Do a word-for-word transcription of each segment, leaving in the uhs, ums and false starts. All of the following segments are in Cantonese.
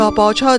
播出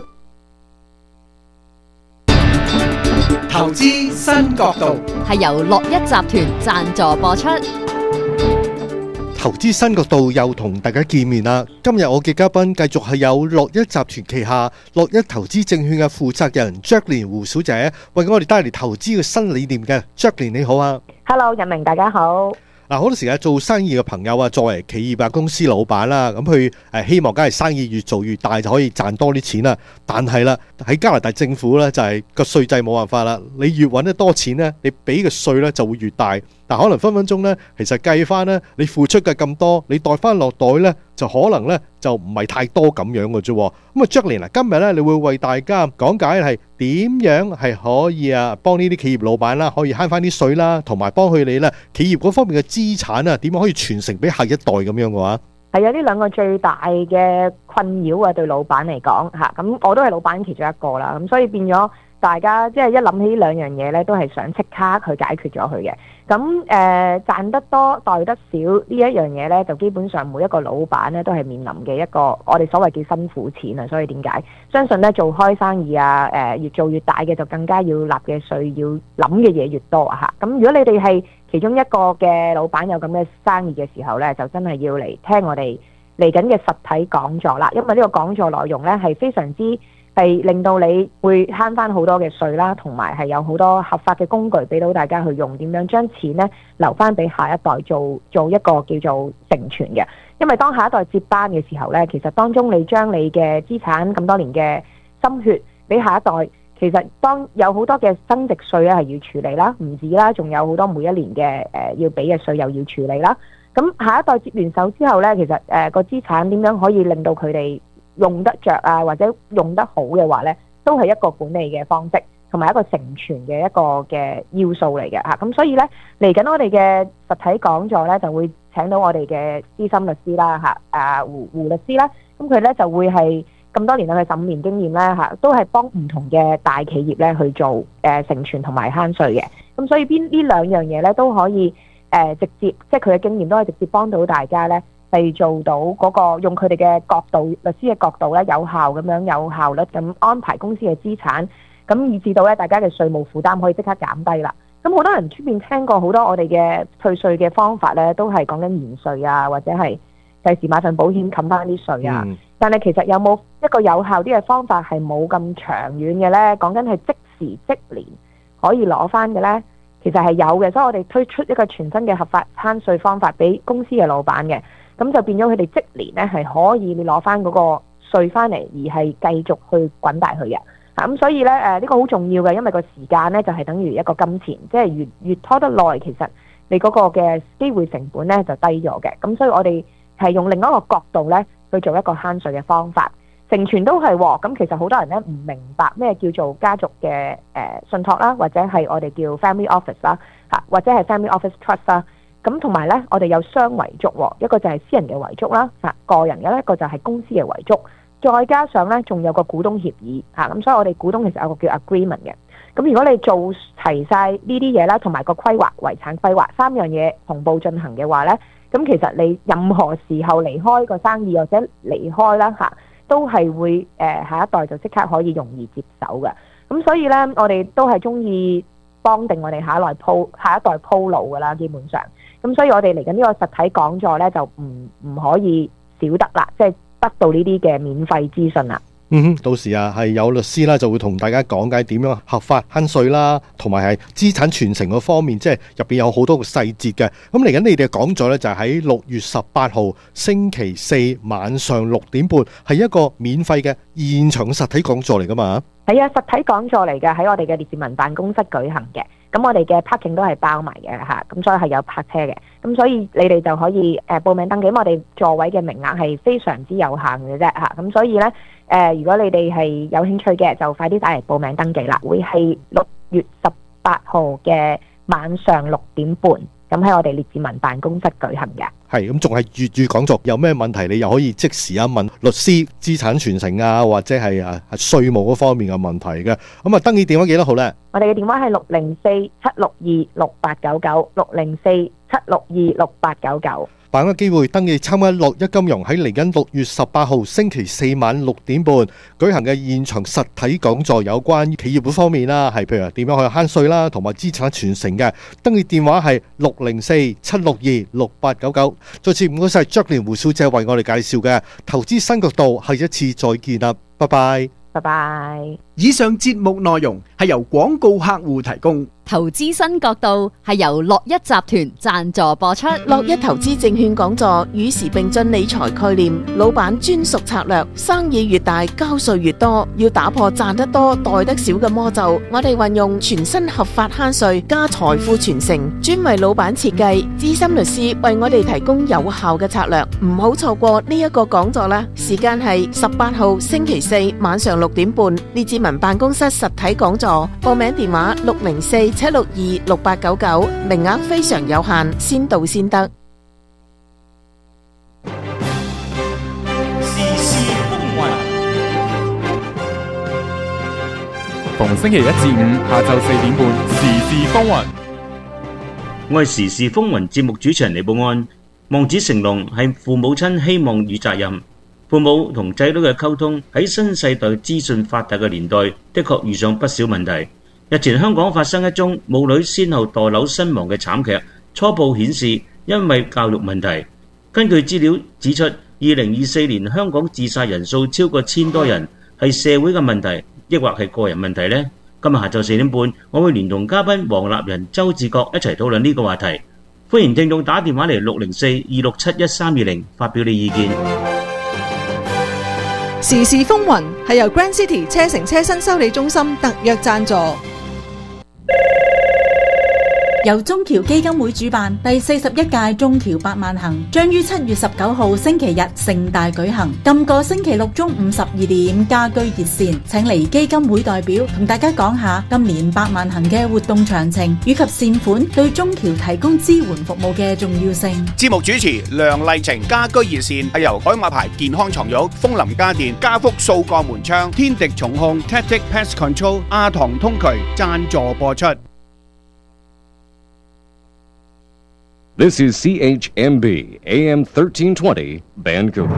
投資新角度， 係由樂一集團贊助播出。 投資新角度又同大家見面啦。今日我嘅嘉賓繼續係有樂一集團旗下樂一投資證券嘅負責人 Jacqueline 胡小姐，為我哋帶嚟投資嘅新理念嘅。Jacqueline 你好啊。 Hello， 人明大家好。 嗱，好多時啊，做生意嘅朋友啊，作為企業啊、公司老闆啦，咁佢誒希望梗係生意越做越大，就可以賺多啲錢啦。但係啦，喺加拿大政府咧，就係個稅制冇辦法啦。你越揾得多錢咧，你俾嘅稅咧就會越大。但可能分分鐘咧，其實計翻咧，你付出嘅咁多，你袋翻落袋咧，就可能咧就唔係太多咁樣嘅啫。咁啊 Jacqueline 今日咧，你會為大家講解係點樣係可以啊，幫呢啲企業老闆啦，可以慳翻啲稅啦，同埋幫佢哋咧企業嗰方面嘅資產啊，點樣可以傳承俾下一代咁樣嘅話， 係啊，呢兩個最大嘅困擾啊，對老闆嚟講嚇，咁我都係老闆其中一個啦，咁所以變咗大家即係一諗起呢兩樣嘢咧，都係想即刻去解決咗佢嘅。咁誒、呃、賺得多袋得少呢一樣嘢咧，就基本上每一個老闆咧都係面臨嘅一個我哋所謂叫辛苦錢啊。所以點解相信咧做開生意啊，誒、呃、越做越大嘅就更加要納嘅稅，要諗嘅嘢越多啊嚇。咁如果你哋係其中一個嘅老闆有咁嘅生意嘅時候咧，就真係要嚟聽我哋嚟緊嘅實體講座啦。因為呢個講座內容咧係非常之係令到你會慳翻好多嘅稅啦，同埋係有好多合法嘅工具俾到大家去用，點樣將錢咧留翻俾下一代做做一個叫做承傳嘅。因為當下一代接班嘅時候咧，其實當中你將你嘅資產咁多年嘅心血俾下一代，其實當有好多嘅增值稅咧係要處理啦，唔止啦，仲有好多每一年嘅誒、呃、要俾嘅稅又要處理啦。咁下一代接完手之後咧，其實誒個資產點樣可以令到佢哋用得着啊，或者用得好嘅話呢，都係一個管理嘅方式，同埋一個承傳嘅一個嘅要素嚟嘅嚇。咁所以呢，嚟緊我哋嘅實體講座呢，就會請到我哋嘅資深律師啦嚇，啊胡胡律師啦。咁佢呢就會係咁多年嘅十五年經驗呢嚇，都係幫唔同嘅大企業呢去做誒承傳同埋慳稅嘅。咁所以邊呢兩樣嘢呢，都可以誒直接，即係佢嘅經驗都係直接幫到大家呢。係做到嗰個用佢哋嘅角度，律師嘅角度咧，有效咁樣有效率咁安排公司嘅資產，咁以至到咧大家嘅稅務負擔可以即刻減低啦。咁好多人出邊聽過好多我哋嘅退稅嘅方法咧，都係講緊延稅啊，或者係第時買份保險冚翻啲稅啊。嗯、但係其實有冇一個有效啲嘅方法係冇咁長遠嘅咧？講緊係即時即年可以攞翻嘅咧，其實係有嘅。所以我哋推出一個全新嘅合法慳稅方法俾公司嘅老闆嘅。咁就變咗佢哋即年咧係可以你攞翻嗰個稅翻嚟，而係繼續去滾大佢嘅。咁所以咧誒呢個好重要嘅，因為個時間咧就係等於一個金錢，即係越越拖得耐，其實你嗰個嘅機會成本咧就低咗嘅。咁所以我哋係用另一個角度咧去做一個慳稅嘅方法，承傳都係喎。咁其實好多人咧唔明白咩叫做家族嘅誒信託啦，或者係我哋叫 family office 啦，嚇或者係 family office trust 啦。咁同埋咧，我哋有雙遺囑喎，一個就係私人嘅遺囑啦，嚇個人嘅一個就係公司嘅遺囑，再加上咧仲有個股東協議嚇，咁所以我哋股東其實有個叫 agreement 嘅。咁如果你做齊晒呢啲嘢啦，同埋個規劃遺產規劃三樣嘢同步進行嘅話咧，咁其實你任何時候離開個生意或者離開啦嚇，都係會誒下一代就即刻可以容易接手嘅。咁所以咧，我哋都係中意幫定我哋下一代鋪下一代鋪路噶啦，基本上。咁所以我哋嚟緊呢個實體講座呢，就唔唔可以少得啦，即係得到呢啲嘅免費資訊啦。 嗯哼，到時啊係有律師啦，就會同大家講解點樣合法慳稅啦，同埋係資產傳承嗰方面，即係入邊有好多個細節嘅。咁嚟緊你哋嘅講座呢，就係喺六月十八號星期四晚上六點半，係一個免費嘅現場實體講座嚟噶嘛？ 係啊，實體講座嚟嘅，喺我哋嘅列治文辦公室舉行嘅。咁我哋嘅 parking 都係包埋嘅嚇，咁所以係有泊車嘅。咁所以你哋就可以誒報名登記，我哋座位嘅名額係非常之有限嘅啫嚇。咁所以呢，誒、呃，如果你哋係有興趣嘅，就快啲打嚟報名登記啦。會係六月十八號嘅晚上六點半，咁喺我哋列治文辦公室舉行嘅。 係咁，仲係粵語講座，有咩問題你又可以即時啊問律師、資產傳承啊，或者係啊稅務嗰方面嘅問題嘅。咁啊，登記電話幾多號呢？ 我哋嘅電話係六零四七六二六八九九，六零四七六二六八九九。 把握機會登記參加樂一金融喺嚟緊六月十八號星期四晚六點半舉行嘅現場實體講座，有關企業方面啦，係譬如點樣去慳稅啦，同埋資產傳承嘅。登記電話係六零四七六二六八九九。再次唔該晒 Jacqueline 胡小姐為我哋介紹嘅投資新角度，下一次再見啦，拜拜。 拜拜。 以上節目內容係由廣告客戶提供。 投資新角度係由樂一集團贊助播出。 樂一投資證券講座與時並進理財概念，老闆專屬策略，生意越大交稅越多，要打破賺得多袋得少嘅魔咒。我哋運用全新合法慳稅加財富傳承，專為老闆設計，資深律師為我哋提供有效嘅策略。唔好錯過呢一個講座啦！時間係十八號星期四晚上六點半，列治文辦公室實體講座。報名電話六零四七六二六八九九，名額非常有限，先到先得。 時事風雲，逢星期一至五下晝四點半，時事風雲。 我係時事風雲節目主持人李寶安。望子成龍係父母親希望與責任。父母同仔女嘅溝通喺新世代資訊發達嘅年代，的確遇上不少問題。日前香港發生一宗母女先後墮樓身亡嘅慘劇，初步顯示因為教育問題。根據資料指出，二零二四年香港自殺人數超過千多人，係社會嘅問題，抑或係個人問題呢？今日下晝四點半，我會連同嘉賓黃立仁、周志國一齊討論呢個話題。歡迎聽眾打電話嚟六零四二六七一三二零發表你意見。 時事風雲係由 Grand City 車城車身修理中心特約贊助。 由中橋基金會主辦第四十一屆中橋百萬行將於七月十九號星期日盛大舉行。今個星期六中午十二點家居熱線，請嚟基金會代表同大家講下今年百萬行嘅活動詳情以及善款對中橋提供支援服務嘅重要性。 節目主持梁麗晴，家居熱線係由海馬牌健康床褥、楓林家電、家福掃鋼門窗、天敵重控、Tactic Pest Control、阿唐通渠贊助播出。 This is C H M B A M thirteen twenty Vancouver。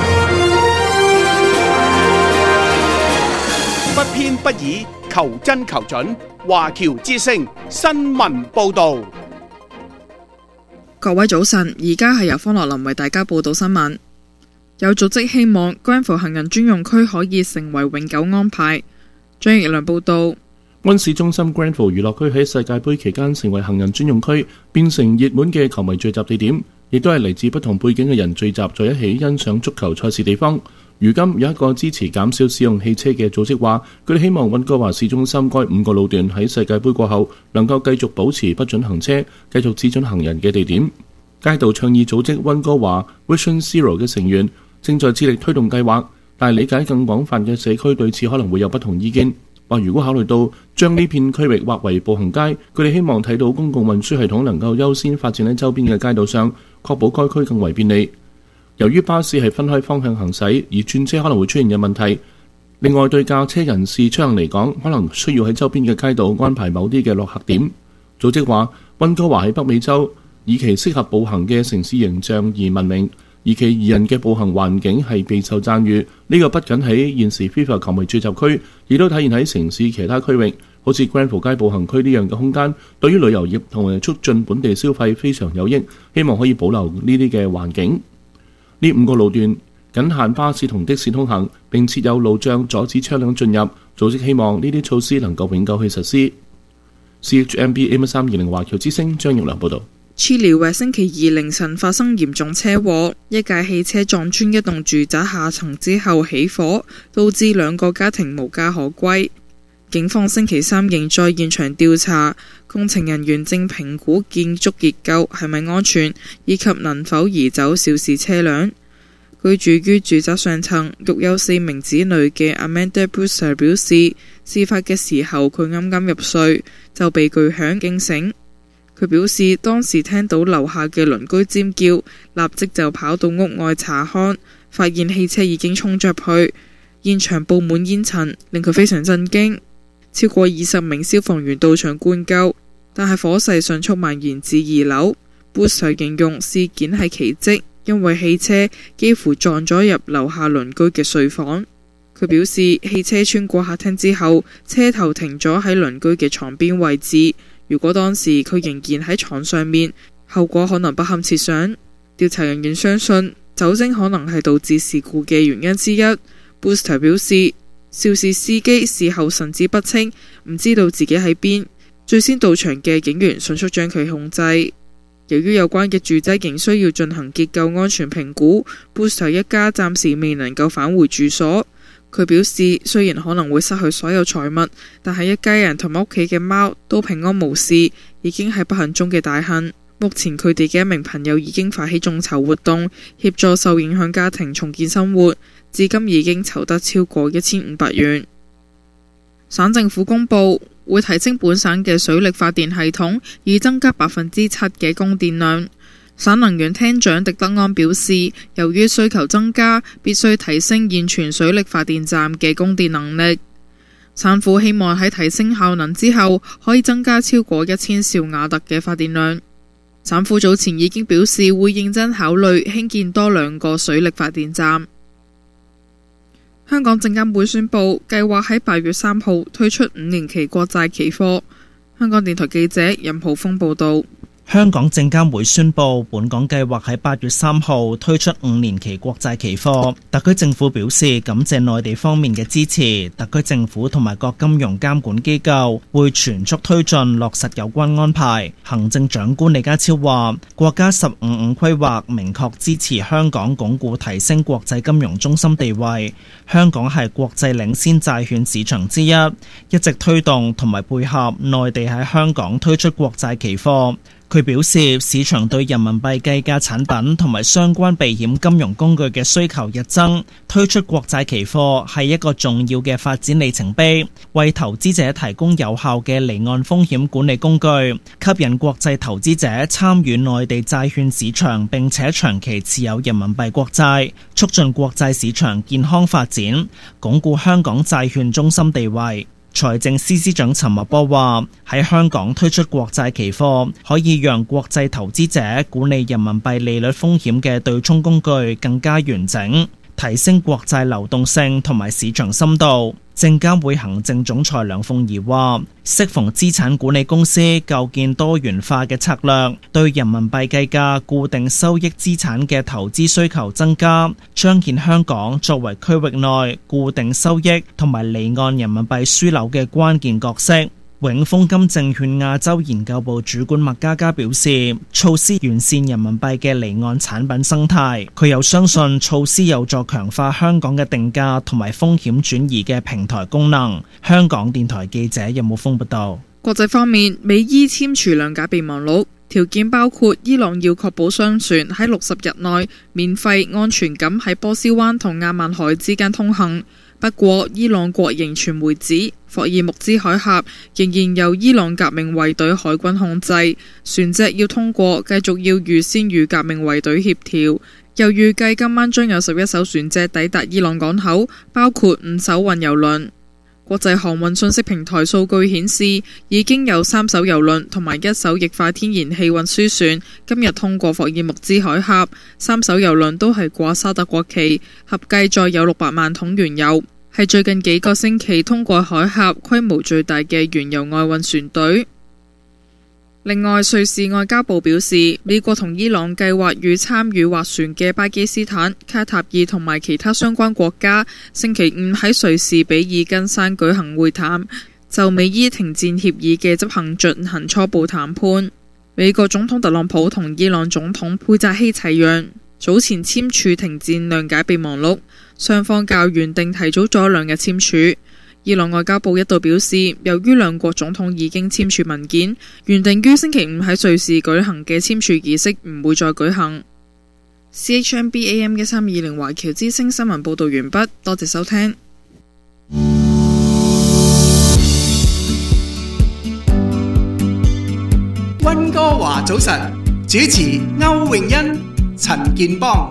不偏不倚，求真求準。華僑之聲新聞報導。 各位早晨，而家係由方樂林為大家報道新聞。有組織希望 Grenfell 行人專用區可以成為永久安排。張奕良報導。 溫市中心 Grenfell 娛樂區喺世界盃期間成為行人專用區，變成熱門嘅球迷聚集地點，亦都係嚟自不同背景嘅人聚集在一起欣賞足球賽事地方。如今有一個支持減少使用汽車嘅組織話，佢哋希望溫哥華市中心該五個路段喺世界盃過後能夠繼續保持不准行車、繼續只准行人嘅地點。街道倡議組織溫哥華 Vision Zero 嘅成員正在致力推動計劃，但係理解更廣泛嘅社區對此可能會有不同意見。話如果考慮到將呢片區域劃為步行街，佢哋希望睇到公共運輸系統能夠優先發展喺周邊嘅街道上，確保該區更為便利。由於巴士係分開方向行駛，而轉車可能會出現嘅問題。另外，對駕車人士出行嚟講，可能需要喺周邊嘅街道安排某啲嘅落客點。組織話，溫哥華喺北美洲以其適合步行嘅城市形象而聞名，而其宜人嘅步行環境係備受讚譽。呢、這個不僅喺現時 FIFA 球迷聚集區，亦都體現喺城市其他區域，好似 Grenfell 街步行區呢樣嘅空間，對於旅遊業同埋促進本地消費非常有益。希望可以保留呢啲嘅環境。呢五個路段僅限巴士同的士通行，並設有路障阻止車輛進入。組織希望呢啲措施能夠永久去實施。C H M B A M 三二零華僑之聲張玉良報導。 Chilliwack 星期二凌晨發生嚴重車禍，一架汽車撞穿一棟住宅下層之後起火，導致兩個家庭無家可歸。警方星期三仍在現場調查，工程人員正評估建築結構係咪安全，以及能否移走肇事車輛。居住於住宅上層、育有四名子女嘅 Amanda Brewster 表示，事發嘅時候佢啱啱入睡，就被巨響驚醒。 佢表示當時聽到樓下嘅鄰居尖叫，立即就跑到屋外查看，發現汽車已經衝着去，現場佈滿煙塵，令佢非常震驚。超過二十名消防員到場灌救，但係火勢迅速蔓延至二樓。Booster 形容事件係奇蹟，因為汽車幾乎撞咗入樓下鄰居嘅睡房。佢表示汽車穿過客廳之後，車頭停咗喺鄰居嘅床邊位置。如果當時佢仍然喺床上面，後果可能不堪設想。調查人員相信酒精可能係導致事故嘅原因之一。Booster 表示，肇事司機事後神志不清，唔知道自己喺邊。最先到場嘅警員迅速將佢控制。由於有關嘅住宅仍需要進行結構安全評估， Booster 一家暫時未能夠返回住所。佢表示，雖然可能會失去所有財物，但係一家人同埋屋企嘅貓都平安無事，已經係不幸中嘅大幸。目前佢哋嘅一名朋友已經發起眾籌活動，協助受影響家庭重建生活，至今已經籌得超過一千五百元。省政府公布會提升本省嘅水力發電系統，以增加百分之七嘅供電量。省能源廳長狄德安表示，由於需求增加，必須提升現存水力發電站嘅供電能力。省府希望喺提升效能之後，可以增加超過一千兆瓦特嘅發電量。省府早前已經表示會認真考慮興建多兩個水力發電站。香港證監會宣布計劃喺八月三號推出五年期國債期貨。香港電台記者任浩峰報道。 香港證監會宣布，本港計劃喺八月三號推出五年期國債期貨。特區政府表示感謝內地方面嘅支持，特區政府同埋各金融監管機構會全速推進落實有關安排。行政長官李家超話，國家十五五規劃明確支持香港鞏固提升國際金融中心地位。香港係國際領先債券市場之一，一直推動同埋配合內地喺香港推出國債期貨。佢表示，市場對人民幣計價產品同埋相關避險金融工具嘅需求日增，推出國債期貨係一個重要嘅發展里程碑，為投資者提供有效嘅離岸風險管理工具，吸引國際投資者參與內地債券市場並且長期持有人民幣國債，促進國債市場健康發展，鞏固香港債券中心地位。財政司司長陳茂波話，喺香港推出國債期貨，可以讓國際投資者管理人民幣利率風險嘅對沖工具更加完整，提升國債流動性同埋市場深度。證監會行政總裁梁鳳儀話，適逢資產管理公司構建多元化嘅策略，對人民幣計價固定收益資產嘅投資需求增加，彰顯香港作為區域內固定收益同埋離岸人民幣樞紐嘅關鍵角色。永豐金證券亞洲研究部主管麥嘉嘉表示，措施完善人民幣嘅離岸產品生態。佢又相信措施有助強化香港嘅定價同埋風險轉移嘅平台功能。香港電台記者任武峰報道。 國際方面，美伊簽署兩解備忘錄，條件包括伊朗要確保商船喺六十日內免費安全咁喺波斯灣同亞曼海之間通行。不過，伊朗國營傳媒指，霍爾木茲海峽仍然由伊朗革命衛隊海軍控制，船隻要通過，繼續要預先與革命衛隊協調。又預計今晚將有十一艘船隻抵達伊朗港口，包括五艘運油輪。國際航運信息平台數據顯示，已經有三艘油輪同埋一艘液化天然氣運輸船今日通過霍爾木茲海峽，三艘油輪都係掛沙特國旗，合計載有六百萬桶原油，係最近幾個星期通過海峽規模最大嘅原油外運船隊。另外，瑞士外交部表示，美國同伊朗計劃與參與斡旋嘅巴基斯坦、卡塔爾同埋其他相關國家，星期五喺瑞士比爾根山舉行會談，就美伊停戰協議嘅執行進行初步談判。美國總統特朗普同伊朗總統佩扎希齊揚早前簽署停戰諒解備忘錄，雙方較原定提早咗兩日簽署。伊朗外交部一度表示，由於兩國總統已經簽署文件，原定於星期五喺瑞士舉行嘅簽署儀式唔會再舉行。C H M B A M 一三二零華僑之聲新聞報道完畢，多謝收聽。 溫哥華早晨，主持歐永欣、陳健邦。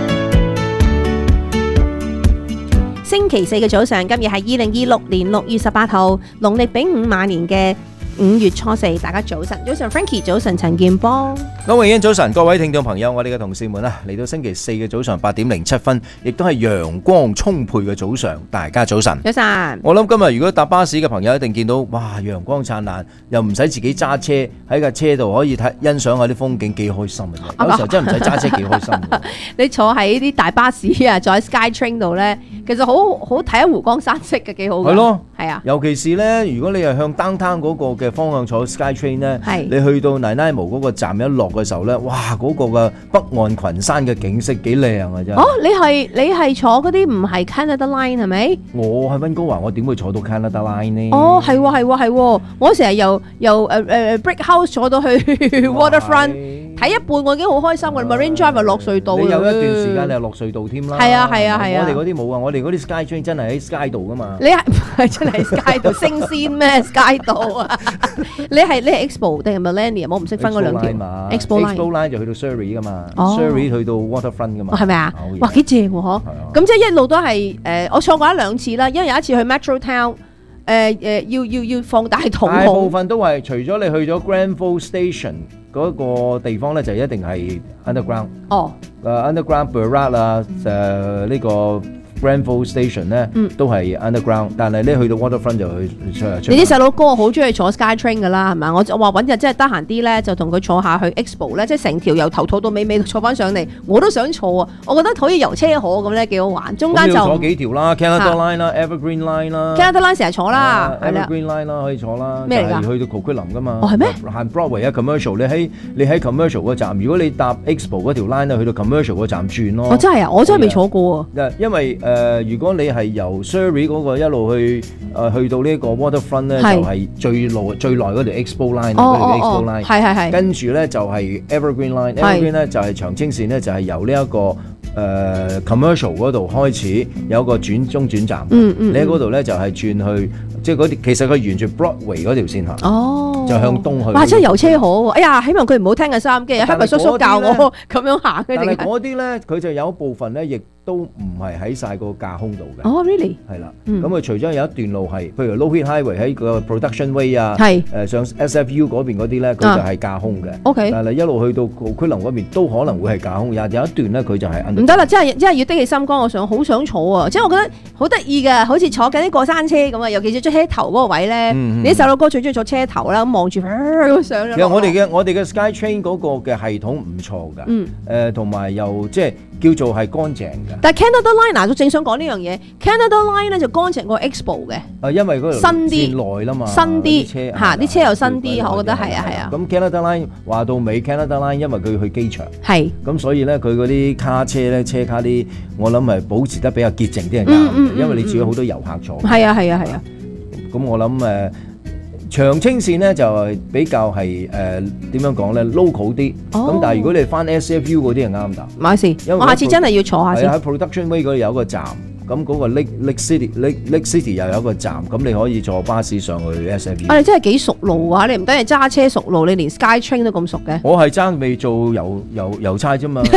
星期四嘅早上，今日係二零二六年六月十八號，農曆丙午馬年嘅五月初四，大家早晨，早晨 Frankie， 早晨陳健邦， 歐永欣早晨，各位聽眾朋友，我哋嘅同事們啊，嚟到星期四嘅早上八點零七分，亦都係陽光充沛嘅早上，大家早晨。 早晨。 我諗今日如果搭巴士嘅朋友一定見到，哇，陽光燦爛，又唔使自己揸車，喺架車度可以睇欣賞下啲風景，幾開心嘅。有時候真係唔使揸車，幾開心嘅。 你坐喺啲大巴士啊，坐喺 SkyTrain 度咧，其實好好睇下湖光山色嘅，幾好嘅。 係咯， 係啊。 尤其是咧，如果你係向 downtown 嗰個嘅方向坐 SkyTrain 咧， 係你去到 Nanaimo 嗰個站一落嘅時候咧，哇！嗰、那個嘅北岸群山嘅景色幾靚啊！真係。 哦，你係你係坐嗰啲唔係 Canada Line 係咪？ 我喺溫哥華，我點會坐到 Canada Line 呢？ 哦，係喎係喎係喎，我成日由由誒誒 Brick House 坐到去 Waterfront， 睇一半我已經好開心㗎。Marine Drive 又落隧道。 你有一段時間你係落隧道添啦。 係啊係啊係啊！ 我哋嗰啲冇啊，我哋嗰啲 SkyTrain 真係喺 Sky 度㗎嘛。 你係真係喺 Sky 度升仙咩 Sky 度啊？你係你係 Expo 定係 Millennium？我唔識分嗰兩條。 Expo Line Expo Line 就去到 Surrey 噶嘛 ，Surrey 去到 Waterfront 噶嘛， 係咪啊？哇，幾正喎嗬！咁即係一路都係誒，我坐過一兩次啦，因為有一次去 Metro Town， 誒誒要要要放大瞳孔。 大部分都係除咗你去咗 Granville Station 嗰個地方咧，就一定係 Underground。 哦， 誒 Underground Burrard 啊，誒呢個。Granville Station 咧、嗯、都係 underground， 但係咧去到 Waterfront 就去出出。 你啲細佬哥好中意坐 SkyTrain 噶啦，係咪？我我話揾日真係得閒啲咧，就同佢坐下去 Expo 咧，即係成條由頭套到尾尾坐翻上嚟，我都想坐啊！我覺得可以遊車河咁咧，幾好玩。中間就坐幾條啦 ，Canada Line 啦 ，Evergreen Line 啦 ，Canada Line 成日坐啦 ，Evergreen Line 啦可以坐啦。咩嚟㗎？去到 Coquitlam 㗎嘛？ 哦係咩？ 行 Broadway 啊 ，Commercial， 你喺你喺 Commercial 嗰站，如果你搭 Expo 嗰條 line 咧，去到 Commercial 嗰站轉咯。 哦真係啊，我真係未坐過啊。因為誒、呃，如果你係由 Surrey 嗰個一路去誒、呃、去到呢個 Waterfront 咧，就係最耐最耐嗰條 Expo Line 嗰條 Expo Line， 係係係。跟住咧就係 Evergreen Line，Evergreen 咧就係長青線咧就係由呢、這、一個誒、呃、Commercial 嗰度開始有一個轉中轉站。嗯嗯。你喺嗰度咧就係轉去，即係嗰啲其實佢沿住 Broadway 嗰條線行。哦。就向東去。哇！真係遊車河喎！哎呀，希望佢唔好聽嘅收音機，係咪叔叔教我咁樣行嘅？ 但係嗰啲咧，佢就有一部分咧，亦都唔係喺晒個架空度嘅。 哦 ，really？ 係啦，咁佢除咗有一段路係，譬如 Low Heat Highway 喺個 Production Way 啊， 係誒上 S F U 嗰邊嗰啲咧，佢就係架空嘅。 OK。 但係一路去到區林嗰邊都可能會係架空，有有一段咧佢就係唔得啦，真係真係要的起心肝，我想好想坐啊！即係我覺得好得意嘅，好似坐緊啲過山車咁啊！尤其是坐車頭嗰個位咧，你啲細路哥最中意坐車頭啦，咁望住上咗。 其實我哋嘅我哋嘅 SkyTrain 嗰個嘅系統唔錯㗎，嗯，誒同埋又即係叫做係乾淨嘅。 但係 Canada Line 嗱，就正想講呢樣嘢 ，Canada Line 咧就乾淨過 Expo 嘅。 啊，因為嗰度新啲耐啦嘛， 新啲嚇，啲車又新啲，我覺得係啊係啊。 咁 Canada Line 話到尾 Canada Line 因為佢去機場， 係咁所以咧佢嗰啲卡車咧車卡啲，我諗係保持得比較潔淨啲人嗯嗯， 因為你主要好多遊客坐。 係啊係啊係啊。 咁我諗誒。長青線咧就係比較係誒點樣講咧 local 啲，咁、哦、但係如果你翻 S F U 嗰啲係啱㗎。 冇事，我下次真係要坐下先。 喺 Production Way 嗰度有一個站，咁嗰個 Lake Lake City Lake Lake City 又有一個站，咁你可以坐巴士上去 S F U。 啊，你真係幾熟路啊！你唔單係揸車熟路，你連 SkyTrain 都咁熟嘅。 我係爭未做郵郵郵差啫嘛。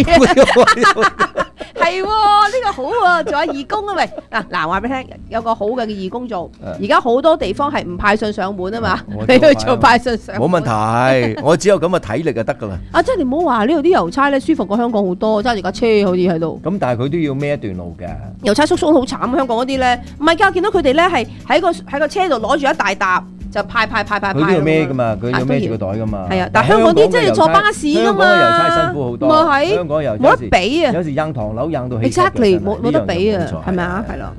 係喎，呢個好喎，做下義工啊！喂，嗱嗱，話俾你聽，有個好嘅義工做。而家好多地方係唔派信上門啊嘛，你去做派信上門。 冇問題，我只有咁嘅體力就得㗎啦。 啊，即係你唔好話呢度啲郵差咧舒服過香港好多，揸住架車好似喺度。 咁但係佢都要孭一段路嘅。 郵差叔叔好慘，香港嗰啲咧唔係㗎，見到佢哋咧係喺個喺個車度攞住一大沓。就派派派派派。 佢都要孭噶嘛，佢要孭住個袋噶嘛。 係啊，但係香港啲真係要坐巴士噶嘛。 香港嘅郵差辛苦好多。 咪係， 香港郵差冇得比啊！ 有時硬唐樓硬到起。 Exactly，冇冇得比啊，係咪啊？係咯。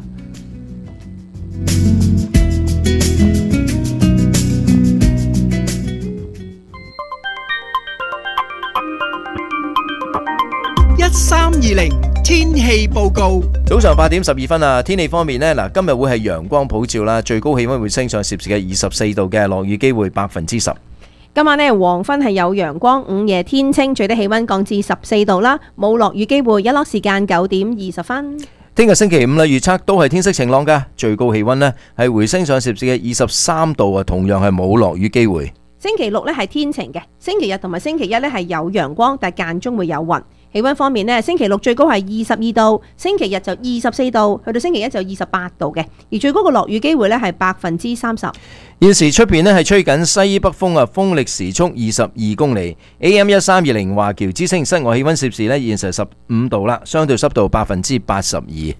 一三二零天氣報告。 早上八點十二分啊，天氣方面呢，嗱，今日會係陽光普照啦，最高氣溫會升上攝氏嘅二十四度嘅，落雨機會百分之十。 今晚呢，黃昏係有陽光，午夜天清，最低氣溫降至十四度啦，冇落雨機會，日落時間九點二十分。 聽日星期五啦，預測都係天色晴朗㗎，最高氣溫呢係回升上攝氏嘅二十三度啊，同樣係冇落雨機會。 星期六咧係天晴嘅，星期日同埋星期一咧係有陽光，但係間中會有雲。氣溫方面呢，星期六最高係二十二度，星期日就二十四度，去到星期一就二十八度嘅。而最高嘅落雨機會咧係百分之三十。 現時出邊咧係吹緊西北風啊，風力時速二十二公里。A M 一三二零華僑之聲室外氣溫攝氏咧現時十五度啦，相對濕度百分之八十二。一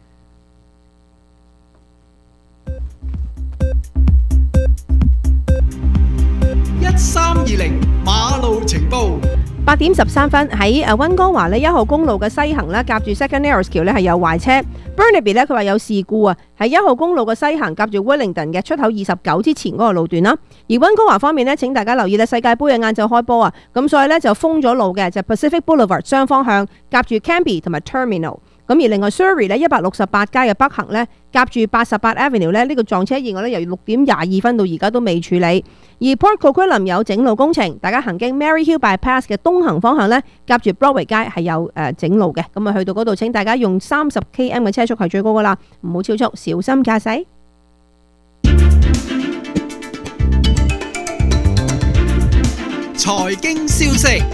三二零馬路情報。 八點十三分喺誒溫哥華呢一號公路嘅西行咧，夾住 Second Narrows 橋咧係有壞車。Burnaby 咧佢話有事故啊，喺一號公路嘅西行夾住 Wellington 嘅出口二十九之前嗰個路段啦。而溫哥華方面呢，請大家留意咧，世界盃嘅晏晝開波啊，咁所以咧就封咗路嘅，就 Pacific Boulevard 雙方向夾住 Cambie 同埋 Terminal。咁而另外 Surrey 咧一百六十八街嘅北行咧，夾住八十八 Avenue 咧，呢個撞車意外咧由六點廿二分到而家都未處理。而 Port Coquitlam 有整路工程，大家行經 Mary Hill Bypass 嘅東行方向咧，夾住 Broadway 街係有誒整路嘅。咁啊去到嗰度請大家用三十 K M 嘅車速係最高噶啦，唔好超速，小心駕駛。 財經消息。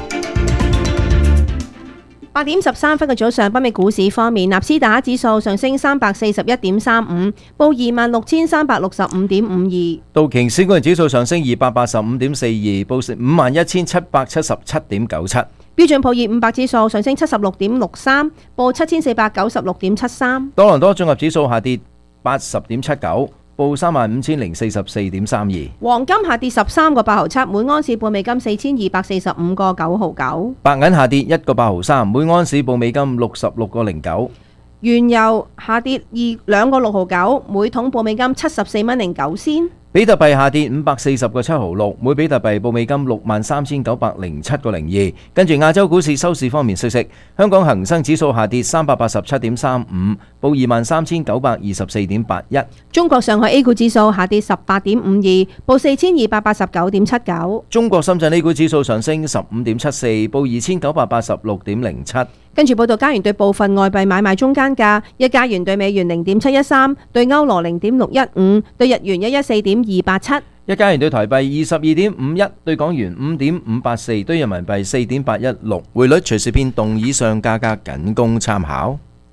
八點十三分嘅早上，北美股市方面，納斯達克指數上升三百四十一點三五，報二萬六千三百六十五點五二。 道瓊斯工業指數上升二百八十五點四二，報五萬一千七百七十七點九七。 標準普爾五百指數上升七十六點六三，報七千四百九十六點七三。 多倫多綜合指數下跌八十點七九，報三萬五千零四十四點三二。 黃金下跌十三個八毫七，每安士報美金四千二百四十五個九毫九。 白銀下跌一個八毫三，每安士報美金六十六個零九。 原油下跌二兩個六毫九，每桶報美金七十四蚊零九仙。 比特幣下跌五百四十個七毫六，每比特幣報美金六萬三千九百零七個零二。跟住亞洲股市收市方面消息，香港恒生指數下跌三百八十七點三五，報二萬三千九百二十四點八一。 中國上海 A 股指數下跌十八點五二，報四千二百八十九點七九。 中國深圳 A 股指數上升十五點七四，報二千九百八十六點零七。 跟住報道，加元對部分外幣買賣中間價：一加元對美元零點七一三，對歐羅零點六一五，對日元一一四點二八七。 一加元對台幣二十二點五一，對港元五點五八四，對人民幣四點八一六。匯率隨時變動，以上價格僅供參考。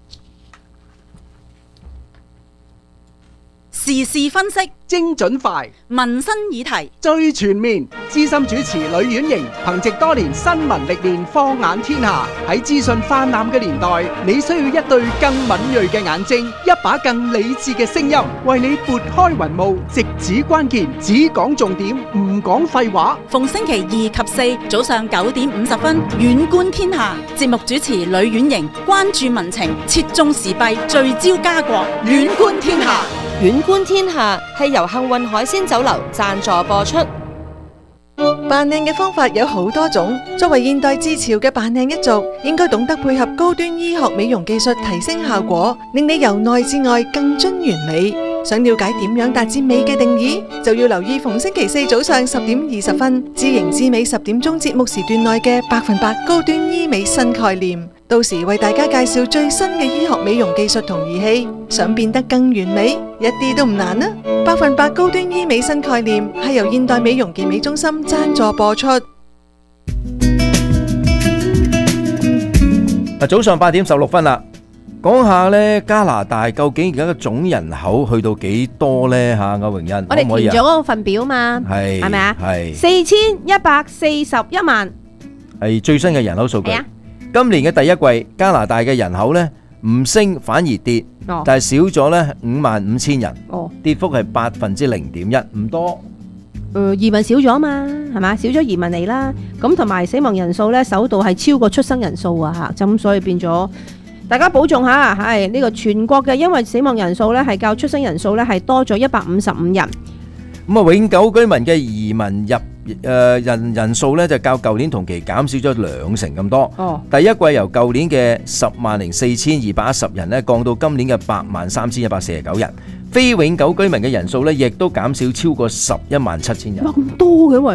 時事分析， 精準快， 民生議題最全面。資深主持呂婉瑩憑藉多年新聞歷練，放眼天下。喺資訊泛濫嘅年代，你需要一對更敏銳嘅眼睛，一把更理智嘅聲音，為你撥開雲霧，直指關鍵，只講重點，唔講廢話。 逢星期二及四早上九點五十分，遠觀天下。節目主持呂婉瑩關注民情，切中時弊，聚焦家國，遠觀天下。 遠觀天下係由幸運海鮮酒樓贊助播出。 扮靚嘅方法有好多種，作為現代自潮嘅扮靚一族，應該懂得配合高端醫學美容技術提升效果，令你由內至外更臻完美。想了解點樣達至美嘅定義，就要留意逢星期四早上十點二十分，知型知美十點鐘節目時段內嘅百分百高端醫美新概念。到時為大家介紹最新嘅醫學美容技術同儀器，想變得更完美，一啲都唔難啊！百分百高端醫美新概念係由現代美容健美中心贊助播出。 早上八點十六分啦，講下咧加拿大究竟而家嘅總人口去到幾多呢？吓，歐榮欣， 我哋填咗嗰個份表嘛， 係係咪啊？ 係四千一百四十一萬， 係最新嘅人口數據。今年嘅第一季，加拿大嘅人口咧唔升反而跌， 哦、 但係少咗咧五萬五千人， 哦、 跌幅係百分之零點一，唔多。 誒、呃，移民少咗嘛，係嘛？少咗移民嚟啦，咁同埋死亡人數咧首度係超過出生人數啊吓，咁所以變咗大家保重下，係呢、這個全國嘅，因為死亡人數咧係較出生人數咧係多咗一百五十五人。 咁啊，永久居民嘅移民入。誒人人數咧就較舊年同期減少咗兩成咁多。 哦， 第一季由舊年嘅十萬零四千二百一十人咧降到今年嘅八萬三千一百四十九人。非永久居民嘅人數咧亦都減少超過十一萬七千人。 哇，咁多嘅喂！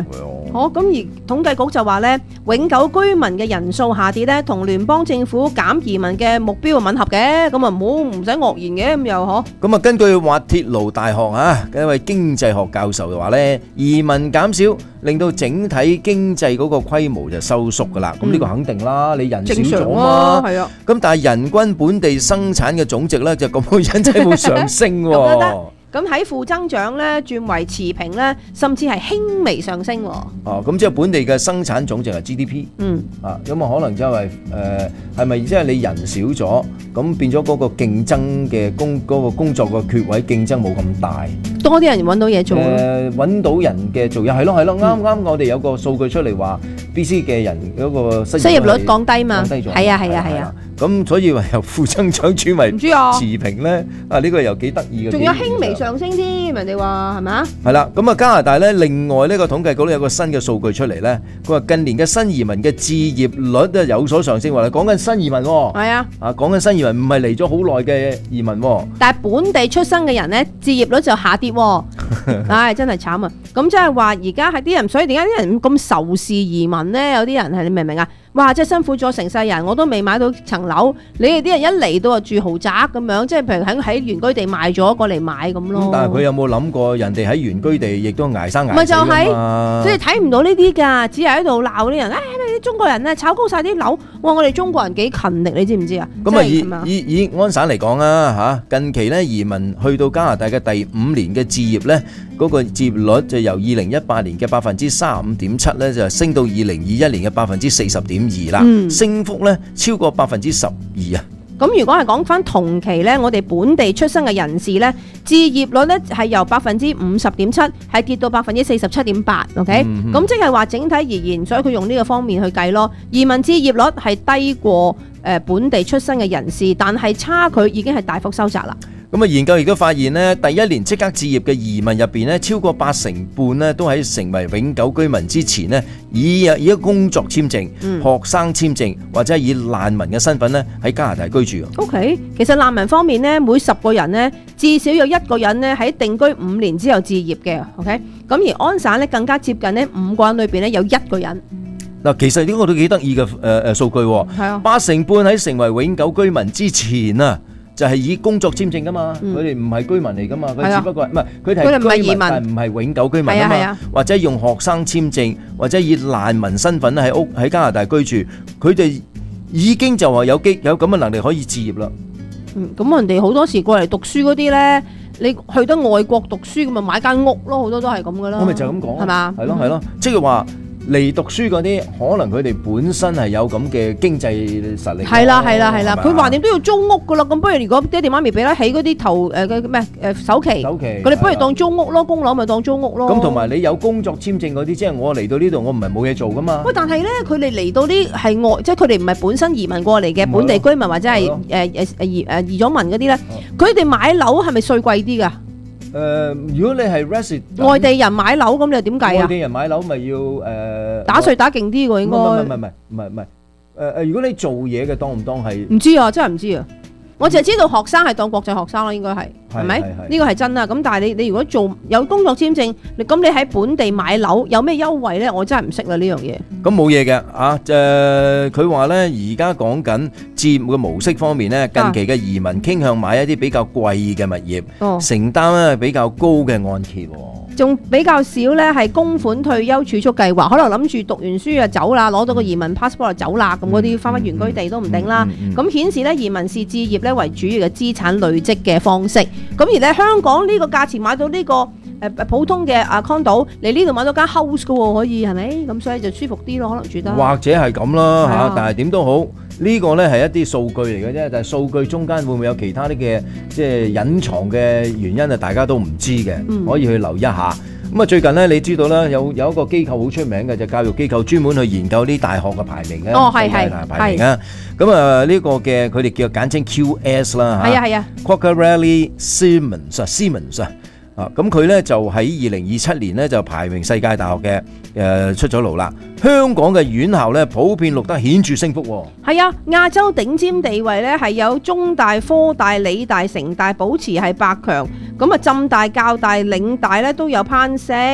好，咁而統計局就話咧，永久居民嘅人數下跌咧，同聯邦政府減移民嘅目標吻合嘅，咁啊唔好唔使愕然嘅咁又嗬。 咁啊，根據滑鐵盧大學啊一位經濟學教授就話咧，移民減少令到整體經濟嗰個規模就收縮噶啦。咁呢個肯定啦，你人少咗嘛，係啊。咁但係人均本地生產嘅總值咧就咁樣真係冇上升喎。 咁喺負增長咧轉為持平咧，甚至係輕微上升喎。 哦，咁即係本地嘅生產總值係 G D P。 嗯。 啊，咁啊可能即係誒係咪即係你人少咗，咁變咗嗰個競爭嘅工嗰個工作嘅缺位競爭冇咁大， 多啲人揾到嘢做。 誒揾到人嘅做嘢係咯係咯，啱啱我哋有個數據出嚟話 B C 嘅人嗰個失業率降低嘛， 降低咗。 係啊係啊係啊。 咁所以話由負增長轉為持平咧，啊呢個又幾得意嘅。 仲有輕微上升添，人哋話係咪啊？ 係啦，咁啊加拿大咧，另外呢個統計局咧有個新嘅數據出嚟咧，佢話近年嘅新移民嘅置業率咧有所上升，話講緊新移民喎。係啊，啊講緊新移民唔係嚟咗好耐嘅移民喎。 但係本地出生嘅人咧，置業率就下跌喎。唉，真係慘啊！咁即係話而家係啲人，所以點解啲人咁仇視移民咧？有啲人係你明唔明啊？哇！真係辛苦咗成世人，我都未買到層樓。你哋啲人一嚟到就住豪宅咁樣，即係譬如喺喺原居地賣咗過嚟買咁咯。 但係佢有冇諗過人哋喺原居地亦都捱生捱死㗎嘛？ 咪就係，所以睇唔到呢啲㗎，只係喺度鬧啲人。唉，你啲中國人咧炒高晒啲樓。哇！我哋中國人幾勤力，你知唔知啊？ 咁啊，以以以安省嚟講啊，嚇近期咧移民去到加拿大嘅第五年嘅置業咧，嗰個置業率就由二零一八年嘅百分之三十五點七咧，就升到二零二一年嘅百分之四十點二啦，嗯、升幅咧超過百分之十二啊！ 咁如果係講翻同期咧，我哋本地出生嘅人士咧，置業率咧係由百分之五十點七係跌到百分之四十七點八 ，OK？咁、嗯、即係話整體而言，所以佢用呢個方面去計咯。移民置業率係低過誒本地出生嘅人士，但係差距已經係大幅收窄啦。 咁啊，研究亦都發現咧，第一年即刻置業嘅移民入邊咧，超過八成半咧都喺成為永久居民之前咧，以以一個工作簽證、嗯、學生簽證或者以難民嘅身份咧喺加拿大居住。 OK， 其實難民方面咧，每十個人咧至少有一個人咧喺定居五年之後置業嘅。OK，咁而安省咧更加接近呢五個人裏邊咧有一個人。 嗱，其實呢個都幾得意嘅誒誒數據喎。係啊，八成半喺成為永久居民之前啊。就係以工作簽證噶嘛，佢哋唔係居民嚟噶嘛，佢只不過唔係佢哋係居民，但係唔係永久居民啊嘛，或者用學生簽證，或者以難民身份喺屋喺加拿大居住，佢哋已經就話有機有咁嘅能力可以置業啦。 嗯，咁人哋好多時過嚟讀書嗰啲咧，你去得外國讀書咁咪買間屋咯，好多都係咁噶啦。 我咪就咁講， 係嘛？ 係咯係咯，即係話。嚟讀書嗰啲，可能佢哋本身係有咁嘅經濟實力。 係啦係啦係啦，佢橫掂都要租屋噶啦。咁不如如果爹哋媽咪俾得起嗰啲頭誒嘅咩誒首期，首期佢哋不如當租屋咯，供樓咪當租屋咯。咁同埋你有工作簽證嗰啲，即係我嚟到呢度，我唔係冇嘢做噶嘛。 喂，但係咧，佢哋嚟到啲係外，即係佢哋唔係本身移民過嚟嘅本地居民或者係誒誒誒移誒移咗民嗰啲咧，佢哋買樓係咪稅貴啲㗎？ 誒、呃，如果你係 resident 外地人買樓咁，你又點計啊？ 外地人買樓咪要誒、呃、 打稅打勁啲喎，應該。唔係唔係唔係唔係唔係誒誒，如果你做嘢嘅，當唔當係？ 唔知啊，真係唔知啊。我淨係知道學生係當國際學生咯，應該係係咪？呢個係真啊。咁但係你你如果做有工作簽證，咁你喺本地買樓有咩優惠咧？我真係唔識啦呢樣嘢。 咁冇嘢嘅啊，誒佢話咧，而家講緊置業嘅模式方面咧，近期嘅移民傾向買一啲比較貴嘅物業，哦、承擔咧比較高嘅按揭。 仲比較少咧，係供款退休儲蓄計劃，可能諗住讀完書就走啦，攞到個移民 passport 就走啦，咁嗰啲翻返原居地都唔定啦。咁顯示咧，移民視置業咧為主要嘅資產累積嘅方式。咁而咧香港呢個價錢買到呢、呢個誒、呃、普通嘅啊 condo， 嚟呢度買到間 house 嘅喎，可以係咪？咁所以就舒服啲咯，可能住得。 或者係咁啦嚇，但係點都好。呢個呢係一啲數據嚟嘅啫，但係數據中間會唔會有其他啲嘅即係隱藏嘅原因啊？大家都唔知嘅，嗯、可以去留意一下。咁啊，最近呢，你知道啦，有有一個機構好出名嘅就係、教育機構，專門去研究啲大學嘅排名嘅。哦，係係排名啊。咁啊，呢個嘅佢哋叫簡稱 Q S 啦嚇。係啊係啊。Quacquarelli Symonds 啊 Symonds 啊。啊，咁佢咧就喺二零二七年咧就排名世界大學嘅誒、呃、出咗爐啦。香港嘅院校咧普遍錄得顯著升幅喎。 係啊，亞洲頂尖地位咧係有中大、科大、理大、城大保持係百強，咁啊浸大、教大、嶺大咧都有攀升。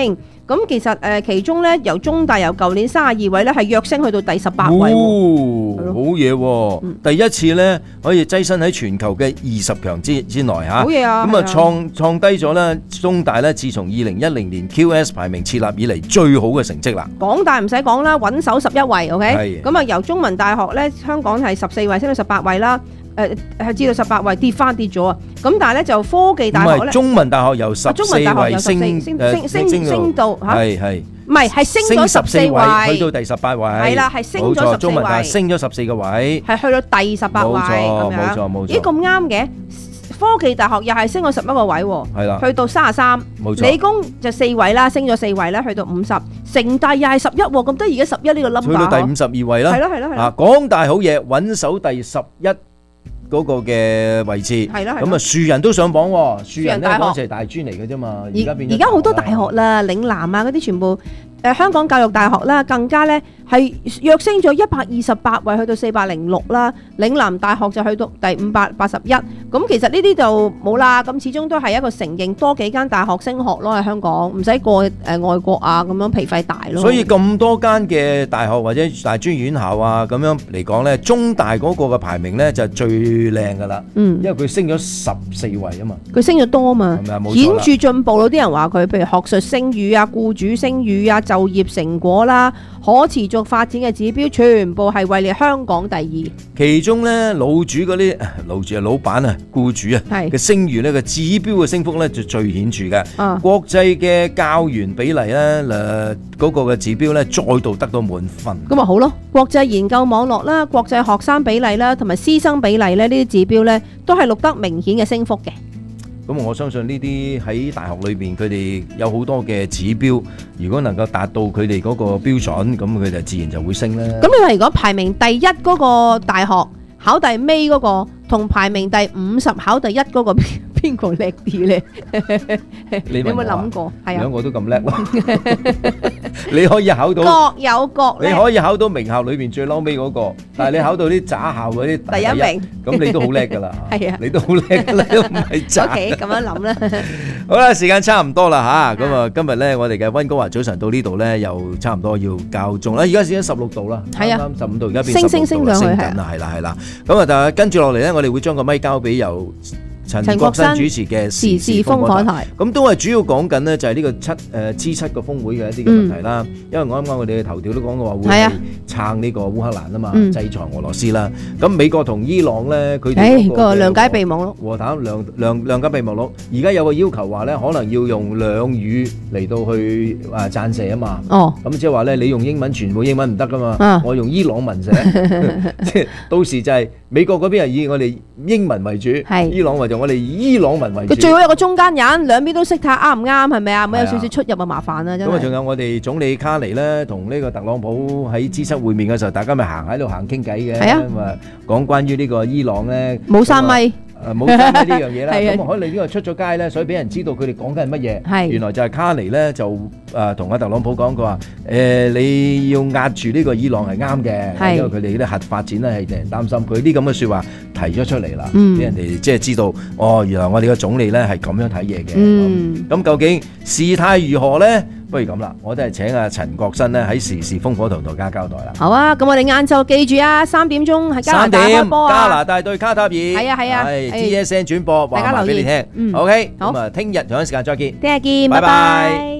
咁其實誒其中咧，由中大由舊年三十二位咧，係躍升去到第十八位。 哦，好嘢喎！第一次咧可以躋身喺全球嘅二十強之之內嚇。 好嘢啊！ 咁啊創創低咗咧中大咧，自從二零一零年 Q S 排名設立以嚟最好嘅成績啦。 港大唔使講啦，穩守十一位 ，OK。 係。 咁啊由中文大學咧，香港係十四位升到十八位啦。誒係知道十八位跌翻跌咗啊！咁但係咧就科技大學咧， 唔係中文大學由十四位升升升升升到嚇， 係係唔係係升咗十四位， 去到第十八位， 係啦，係升咗十四位， 中文大學升咗十四個位， 係去到第十八位咁樣， 冇錯冇錯， 咦咁啱嘅，科技大學又係升咗十一個位喎， 係啦， 去到三十三， 冇錯， 理工就四位啦，升咗四位啦，去到五十，城大又係十一喎，咁得而家十一呢個 number， 去到第五十二位啦， 係咯係咯係咯， 啊港大好嘢，穩守第十一。嗰個嘅位置，咁啊樹人都上榜喎，樹人咧嗰陣係大專嚟嘅啫嘛，而家變咗。 而家好多大學啦，嶺南啊嗰啲全部，誒、呃、香港教育大學啦，更加咧係躍升咗一百二十八位，去到四百零六啦。嶺南大學就去到第五百八十一。咁其實呢啲就冇啦，咁始終都係一個承認多幾間大學升學咯喺香港，唔使過誒、呃、外國啊咁樣皮費大咯。 所以咁多間嘅大學或者大專院校啊咁樣嚟講咧，中大嗰個嘅排名咧就最靚噶啦，嗯，因為佢升咗十四位啊嘛， 佢升咗多啊嘛， 係咪啊？冇錯啦， 顯著進步咯。啲人話佢，譬如學術聲譽啊、僱主聲譽啊、就業成果啦、可持續發展嘅指標，全部係位列香港第二。 其中咧，老主嗰啲老主啊、老闆啊、僱主啊嘅聲譽咧嘅指標嘅升幅咧就最顯著嘅。啊、國際嘅教員比例咧，誒、呃、嗰、嗰個嘅指標咧再度得到滿分。 咁咪好咯，國際研究網絡啦、國際學生比例啦，同埋師生比例咧，呢啲指標咧都係錄得明顯嘅升幅嘅。 咁我相信呢啲喺大學裏邊，佢哋有好多嘅指標，如果能夠達到佢哋嗰個標準，咁佢哋自然就會升啦。 咁你話如果排名第一嗰個大學考第尾嗰個，同排名第五十考第一嗰個邊個叻啲咧？你有冇諗過？係啊， 兩個都咁叻咯。你可以考到各有各叻， 你可以考到名校裏邊最嬲尾嗰個，但係你考到啲渣校嗰啲第一名， 咁你都好叻噶啦。 係啊， 你都好叻噶啦，都唔係渣。 O K，咁樣諗啦。 好啦，時間差唔多啦吓，咁啊今日咧我哋嘅溫哥華早晨到呢度咧又差唔多要校鐘啦。而家先十六度啦， 係啊， 啱十五度，而家變十六度啦，升緊啦，係啦係啦。咁啊，但係跟住落嚟咧，我哋會將個咪交俾由陳國新主持嘅時事風火台，咁都係主要講緊呢，就係呢個七誒 G 七個峰會嘅一啲嘅問題啦。因為我啱啱我哋嘅頭條都講過話會撐呢個烏克蘭啊嘛，制裁俄羅斯啦。咁美國同伊朗咧，佢哋嗰個諒解備忘錄和談諒諒諒解備忘錄，而家有個要求話咧，可能要用兩語嚟到去啊撰寫啊嘛。哦，咁即係話咧，你用英文全部英文唔得噶嘛，我用伊朗文寫，即係到時就係美國嗰邊係以我哋英文為主，伊朗為就我哋伊朗文為主。 佢最好有個中間人，兩邊都識睇啱唔啱，係咪啊？冇有少少出入啊，麻煩啊，真係。 咁啊，仲有我哋總理卡尼咧，同呢個特朗普喺 G 七會面嘅時候，大家咪行喺度行傾偈嘅，咁啊講關於呢個伊朗咧冇三米。 誒冇刪呢樣嘢啦，咁可能呢個出咗街咧，所以俾人知道佢哋講緊係乜嘢。係原來就係卡尼咧就誒同阿特朗普講，佢話誒你要壓住呢個伊朗係啱嘅，因為佢哋啲核發展咧係令人擔心。佢啲咁嘅説話提咗出嚟啦，俾人哋即係知道哦，原來我哋個總理咧係咁樣睇嘢嘅。咁究竟事態如何咧？不如咁啦，我都係請阿陳國新咧喺時事風火同大家交代啦。 好啊，咁我哋晏晝記住啊，三點鐘係加拿大開波啊！ 加拿大對卡塔爾， 係啊係啊， 係 T S N 轉播，話埋俾你聽。嗯，OK，咁啊，聽日同一時間再見。 聽日見，拜拜。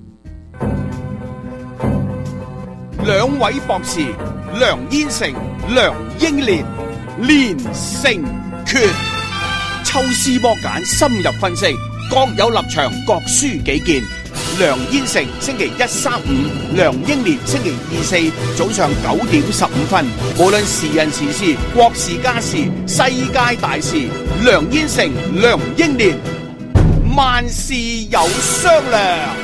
兩位博士，梁燕成、梁英蓮，連勝決，抽絲剝繭，深入分析，各有立場，各抒己見。梁燕成星期一、三、五，梁英蓮星期二、四早上九點十五分。無論時人時事、國事家事、世界大事，梁燕成、梁英蓮，萬事有商量。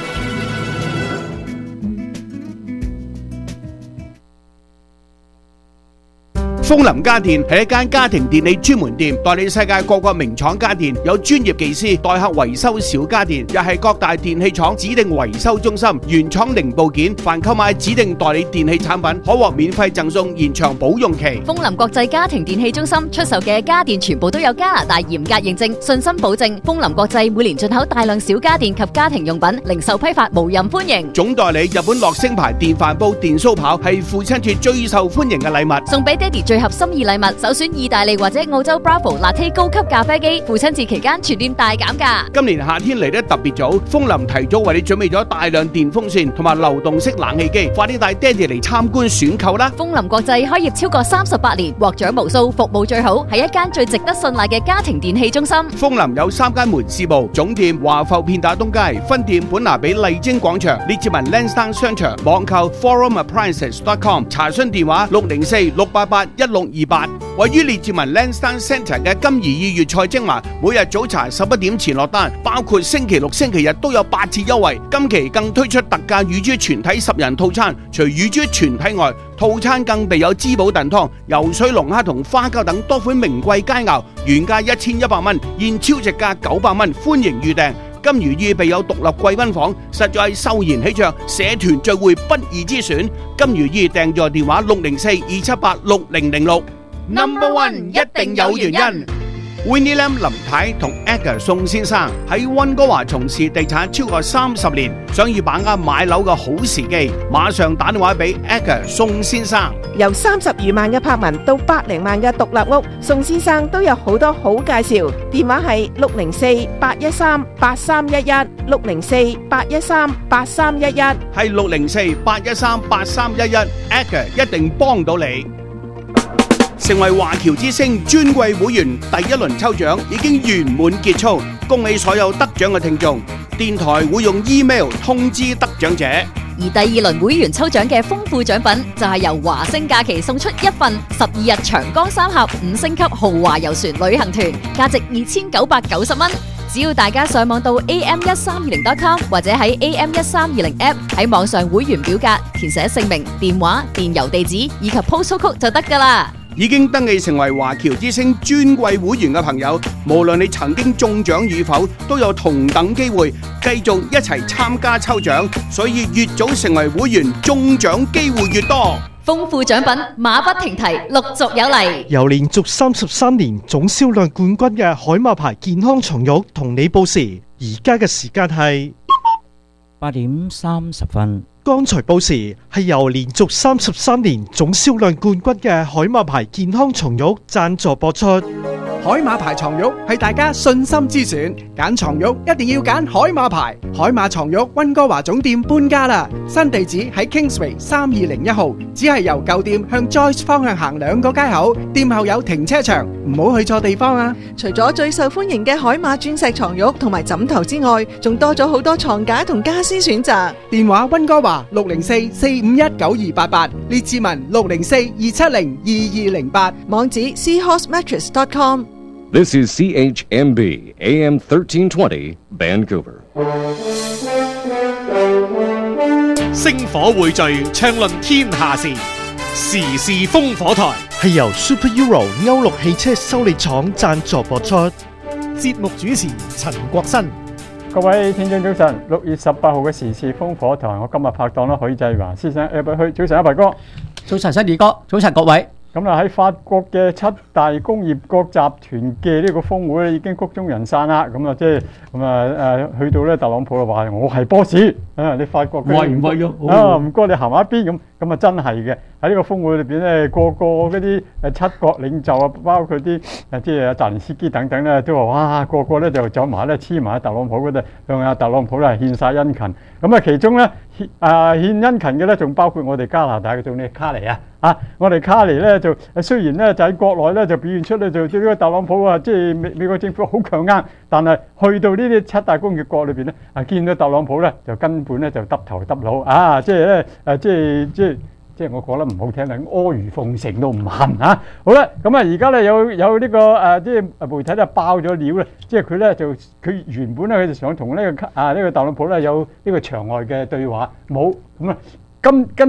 豐林家電係一間家庭電器專門店，代理世界各個名廠家電，有專業技師代客維修小家電，又係各大電器廠指定維修中心，原廠零部件，凡購買指定代理電器產品，可獲免費贈送延長保用期。 豐林國際家庭電器中心出售嘅家電全部都有加拿大嚴格認證，信心保證。豐林國際每年進口大量小家電及家庭用品，零售批發無任歡迎。 總代理日本樂聲牌電飯煲、電酥刨係父親節最受歡迎嘅禮物， 送俾爹哋最合心意禮物，首選意大利或者澳洲 Bravo Latte 高級咖啡機，父親節期間全店大減價。 今年夏天嚟得特別早，豐林提早為你準備咗大量電風扇同埋流動式冷氣機，快啲帶爹哋嚟參觀選購啦！ 豐林國際開業超過三十八年，獲獎無數，服務最好，係一間最值得信賴嘅家庭電器中心。 豐林有三間門市部，總店華埠片打東街，分店本拿比麗晶廣場，列治文 Lansdowne 商場，網購 forum appliances dot com， 查詢電話六零四六八八一六二八。位於列治文 Lansdowne Centre 嘅金怡意粵菜精華，每日早茶十一點前落單，包括星期六、星期日都有八折優惠。今期更推出特價乳豬全體十人套餐，除乳豬全體外，套餐更備有滋補燉湯、游水龍蝦同花膠等多款名貴佳肴，原價一千一百蚊，現超值價九百蚊，歡迎預訂。金如意備有獨立貴賓房，實在係秀賢喜鵲社團聚會不二之選。金如意訂座電話六零四二七八六零零六。Number One 一定有原因。Winnie Lam 林太同 Edgar 宋先生喺溫哥華從事地產超過三十年，想要把握買樓嘅好時機，馬上打電話俾 Edgar 宋先生。 由三十餘萬嘅柏文到百零萬嘅獨立屋，宋先生都有好多好介紹。電話係六零四八一三八三一一，六零四八一三八三一一， 係六零四八一三八三一一 ，Edgar 一定幫到你。成為華僑之星尊貴會員第一輪抽獎已經圓滿結束，恭喜所有得獎嘅聽眾！電台會用 email 通知得獎者。 而第二輪會員抽獎嘅豐富獎品就係由華星假期送出一份十二日長江三峽五星級豪華遊船旅行團，價值二千九百九十蚊。只要大家上網到 a m 一三二零 dot com 或者喺 a m 一三二零 app 喺網上會員表格填寫姓名、電話、電郵地址以及 postal code 就得㗎喇。 已經登記成為華僑之星尊貴會員嘅朋友，無論你曾經中獎與否，都有同等機會繼續一齊參加抽獎，所以越早成為會員，中獎機會越多。 豐富獎品馬不停蹄，陸續有嚟。 由連續三十三年總銷量冠軍嘅海馬牌健康床褥同你報時，而家嘅時間係八點三十分。 剛才報時係由連續三十三年總銷量冠軍嘅海馬牌健康床褥贊助播出。 海馬牌床褥係大家信心之選，揀床褥一定要揀海馬牌。海馬床褥溫哥華總店搬家啦，新地址喺 Kingsway 三二零一號，只係由舊店向 Joyce 方向行兩個街口，店後有停車場，唔好去錯地方啊！ 除咗最受歡迎嘅海馬鑽石床褥同埋枕頭之外，仲多咗好多床架同家私選擇。 電話溫哥華六零四四五一九二八八，列治文六零四二七零二二零八， 網址 seahorse mattress dot com。 This is C H M B A M thirteen twenty Vancouver。 星火匯聚，暢論天下事，時事烽火台係由 Super Euro 歐陸汽車修理廠贊助播出。 節目主持陳國新。 各位聽眾早晨，六月十八號嘅時事烽火台，我今日拍檔啦，許繼華先生，誒，去早晨阿排哥， 早晨新義哥，早晨各位。 咁啊喺法國嘅七大工業國集團嘅呢個峰會咧，已經曲終人散啦。咁啊，即係咁啊誒，去到咧特朗普就話我係 boss 啊！你法國威唔威咯？ 啊，唔該你行埋一邊咁，咁啊真係嘅。喺呢個峰會裏邊咧，個個嗰啲誒七國領袖啊，包括啲誒即係阿澤連斯基等等咧，都話哇，個個咧就走埋咧黐埋喺特朗普嗰度，向阿特朗普咧獻晒殷勤。咁啊，其中咧獻啊獻殷勤嘅咧，仲包括我哋加拿大嘅總理卡尼啊。啊！我哋卡尼咧就雖然咧就喺國內咧就表現出咧就對呢個特朗普啊，即係美美國政府好強硬，但係去到呢啲七大工業國裏邊咧，啊見到特朗普咧就根本咧就耷頭耷腦啊！即係咧誒，即係即係即係我講得唔好聽啦，阿諛奉承都唔恨啊！好啦，咁啊而家咧有有呢個誒即係媒體咧爆咗料咧，即係佢咧就佢原本咧佢就想同呢個啊呢個特朗普咧有呢個場外嘅對話，冇咁啊跟跟。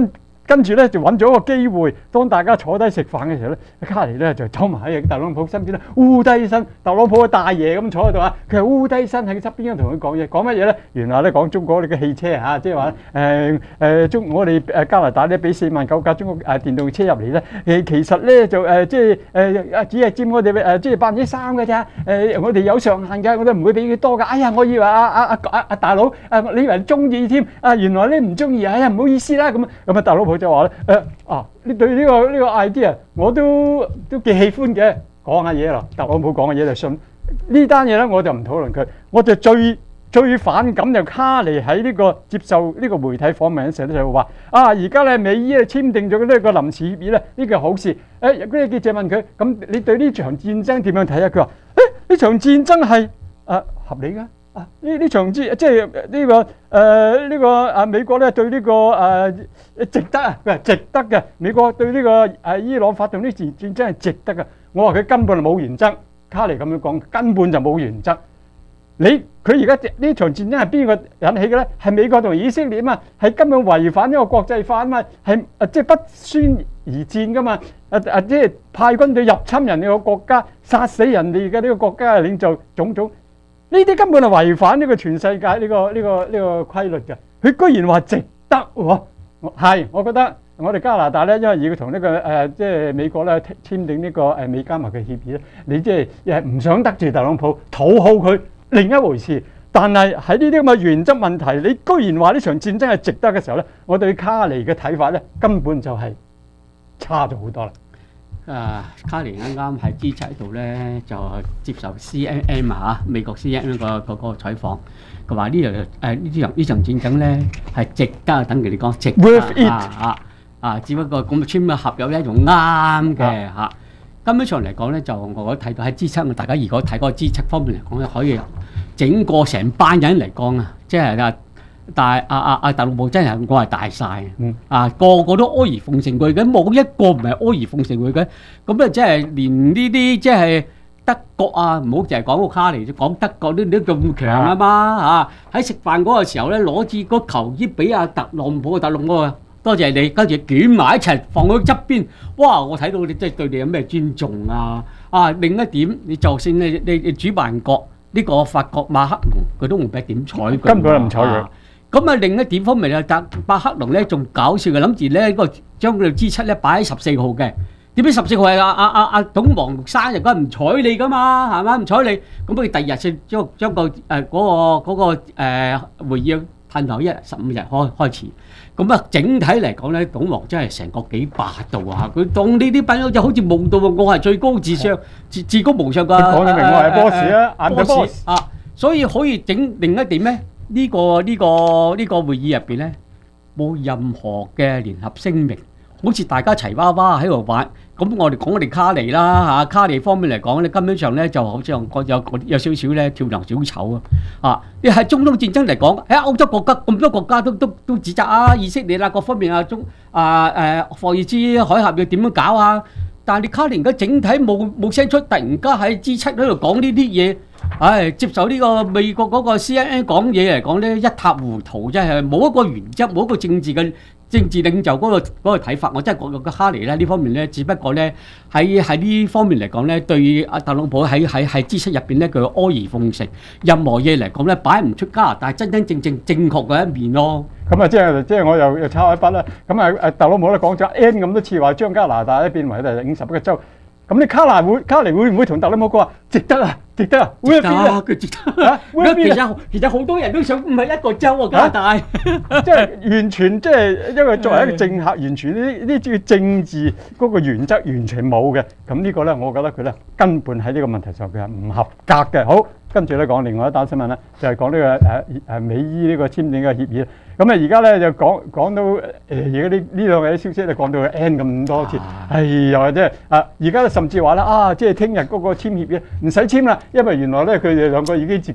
跟住咧就揾咗個機會，當大家坐低食飯嘅時候咧，卡尼咧就走埋喺特朗普身邊咧，烏低身，特朗普嘅大爺咁坐喺度啊，佢係烏低身喺佢側邊同佢講嘢，講乜嘢咧？原來咧講中國嘅汽車嚇，即係話誒誒中我哋誒加拿大咧俾四萬九架中國誒電動車入嚟咧，誒其實咧就誒即係誒只係佔我哋誒即係百分之三嘅咋，誒我哋有上限㗎，我哋唔會俾佢多㗎。哎呀，我以為阿阿阿阿阿大佬誒你以為中意添，啊原來你唔中意，哎呀唔好意思啦咁咁啊，特朗普就話咧誒啊，你對呢個呢個 idea 我都都幾喜歡嘅，講下嘢啦。特朗普講嘅嘢就信呢單嘢咧，我就唔討論佢，我就最最反感就卡尼喺呢個接受呢個媒體訪問嘅時候咧就話啊，而家咧美伊咧簽訂咗呢個臨時協議咧，呢個好事。誒嗰啲記者問佢，咁你對呢場戰爭點樣睇啊？佢話誒呢場戰爭係誒合理㗎。啊！呢呢場戰即係呢個誒呢、呃這個啊美國咧對呢、這個誒、呃、值得啊，佢係值得嘅。美國對呢、這個誒、啊、伊朗發動呢次戰爭係值得嘅。我話佢根本係冇原則，卡尼咁樣講根本就冇原則。你佢而家呢場戰爭係邊個引起嘅咧？係美國同以色列啊嘛，係根本違反呢個國際法啊嘛，係誒即係不宣而戰噶嘛，誒誒即係派軍隊入侵人哋個國家，殺死人哋嘅呢個國家嘅領袖種種。呢啲根本係違反呢個全世界呢、呢個呢、呢個呢、呢個規律嘅，佢居然話值得喎！係，我覺得我哋加拿大咧，因為要同呢個誒即係美國咧簽訂呢個誒美加盟嘅協議咧，你即係誒唔想得罪特朗普，討好佢另一回事。但係喺呢啲咁嘅原則問題，你居然話呢場戰爭係值得嘅時候咧，我對卡尼嘅睇法咧根本就係差咗好多啦。 啊，卡尼啱啱喺 G 七度咧就接受 C N N 啊，美國 C N N 個嗰個採訪，佢話呢樣誒呢場呢場戰爭咧係值得，等佢哋講值得啊啊啊！只不過咁簽嘅合約咧仲啱嘅嚇。根本上嚟講咧，就我睇到喺 G 七，大家如果睇嗰個 G 七方面嚟講咧，可以整個成班人嚟講啊，即係啊。但係阿阿阿特朗普真係我係大晒，嗯、啊個個都阿諛奉承佢嘅，冇一個唔係阿諛奉承佢嘅。咁啊，即係連呢啲即係德國啊，唔好淨係講個卡尼，講德國都都咁強啊嘛嚇！喺食飯嗰個時候咧，攞住個球衣俾阿特朗普，特朗普啊，多謝你，跟住捲埋一齊放喺側邊。哇！我睇到你即係對你有咩尊重啊？啊，另一點，你就算你你你主辦國呢個法國馬克龍，佢都唔俾點睬佢， 根本唔睬佢。 咁啊，另一點方面啊，特馬克龍咧仲搞笑嘅，諗住咧個將佢哋 G 七咧擺喺十四號嘅，點知十四號係阿阿阿阿董王生日，佢唔睬你噶嘛，係嘛？唔睬你，咁不如第二日先將將個誒嗰個嗰個誒會議褪後一日十五日開開始。咁啊，整體嚟講咧，董王真係成個幾霸道啊！佢當呢啲朋友就好似夢到我係最高智商、至至高無上㗎。 講得明我係 boss 啊，I'm the boss 啊，所以可以整另一點咧。呢、這個呢、這個呢、這個會議入邊咧，冇任何嘅聯合聲明，好似大家齊娃娃喺度玩。咁我哋講我哋卡尼啦嚇，卡尼方面嚟講咧，根本上咧就好似有有有少少咧跳梁小丑啊！啊，你喺中東戰爭嚟講，喺歐洲國家咁多國家都都都指責啊，以色列啊各方面啊中啊誒霍爾茲海峽要點樣搞啊？但係你卡尼而家整體冇冇聲出，突然間喺 G 七喺度講呢啲嘢。唉，接受呢個美國嗰個 C N N 講嘢嚟講咧，一塌糊塗，真係冇一個原則，冇一個政治嘅政治領袖嗰個嗰個睇法。我真係覺得哈尼咧呢方面咧，只不過咧喺喺呢方面嚟講咧，對阿特朗普喺喺喺 G 七入邊咧，佢阿諛奉承，任何嘢嚟講咧，擺唔出加拿大真真正正正確嘅一面咯。 咁啊，即係即係我又又抄一筆啦。咁啊誒，特朗普咧講咗 N 咁多次話將加拿大咧變為第五十一個州。咁你卡拿會卡尼會唔會同特朗普講話值得啊？值得啊！ 值得啊！佢值得啊！其實其實好多人都想唔係一個州啊，加拿大， 即係完全即係因為作為一個政客，完全呢呢啲政治嗰個原則完全冇嘅。咁呢個咧，我覺得佢咧根本喺呢個問題上佢係唔合格嘅。好，跟住咧講另外一單新聞咧，就係講呢個誒誒美伊呢個簽訂嘅協議。咁啊，而家咧就講講到誒而家呢呢兩日啲消息咧講到 N 咁多次，係又或者啊，而家甚至話咧啊，即係聽日嗰個簽協議唔使簽啦，因為原來咧佢哋兩個已經自己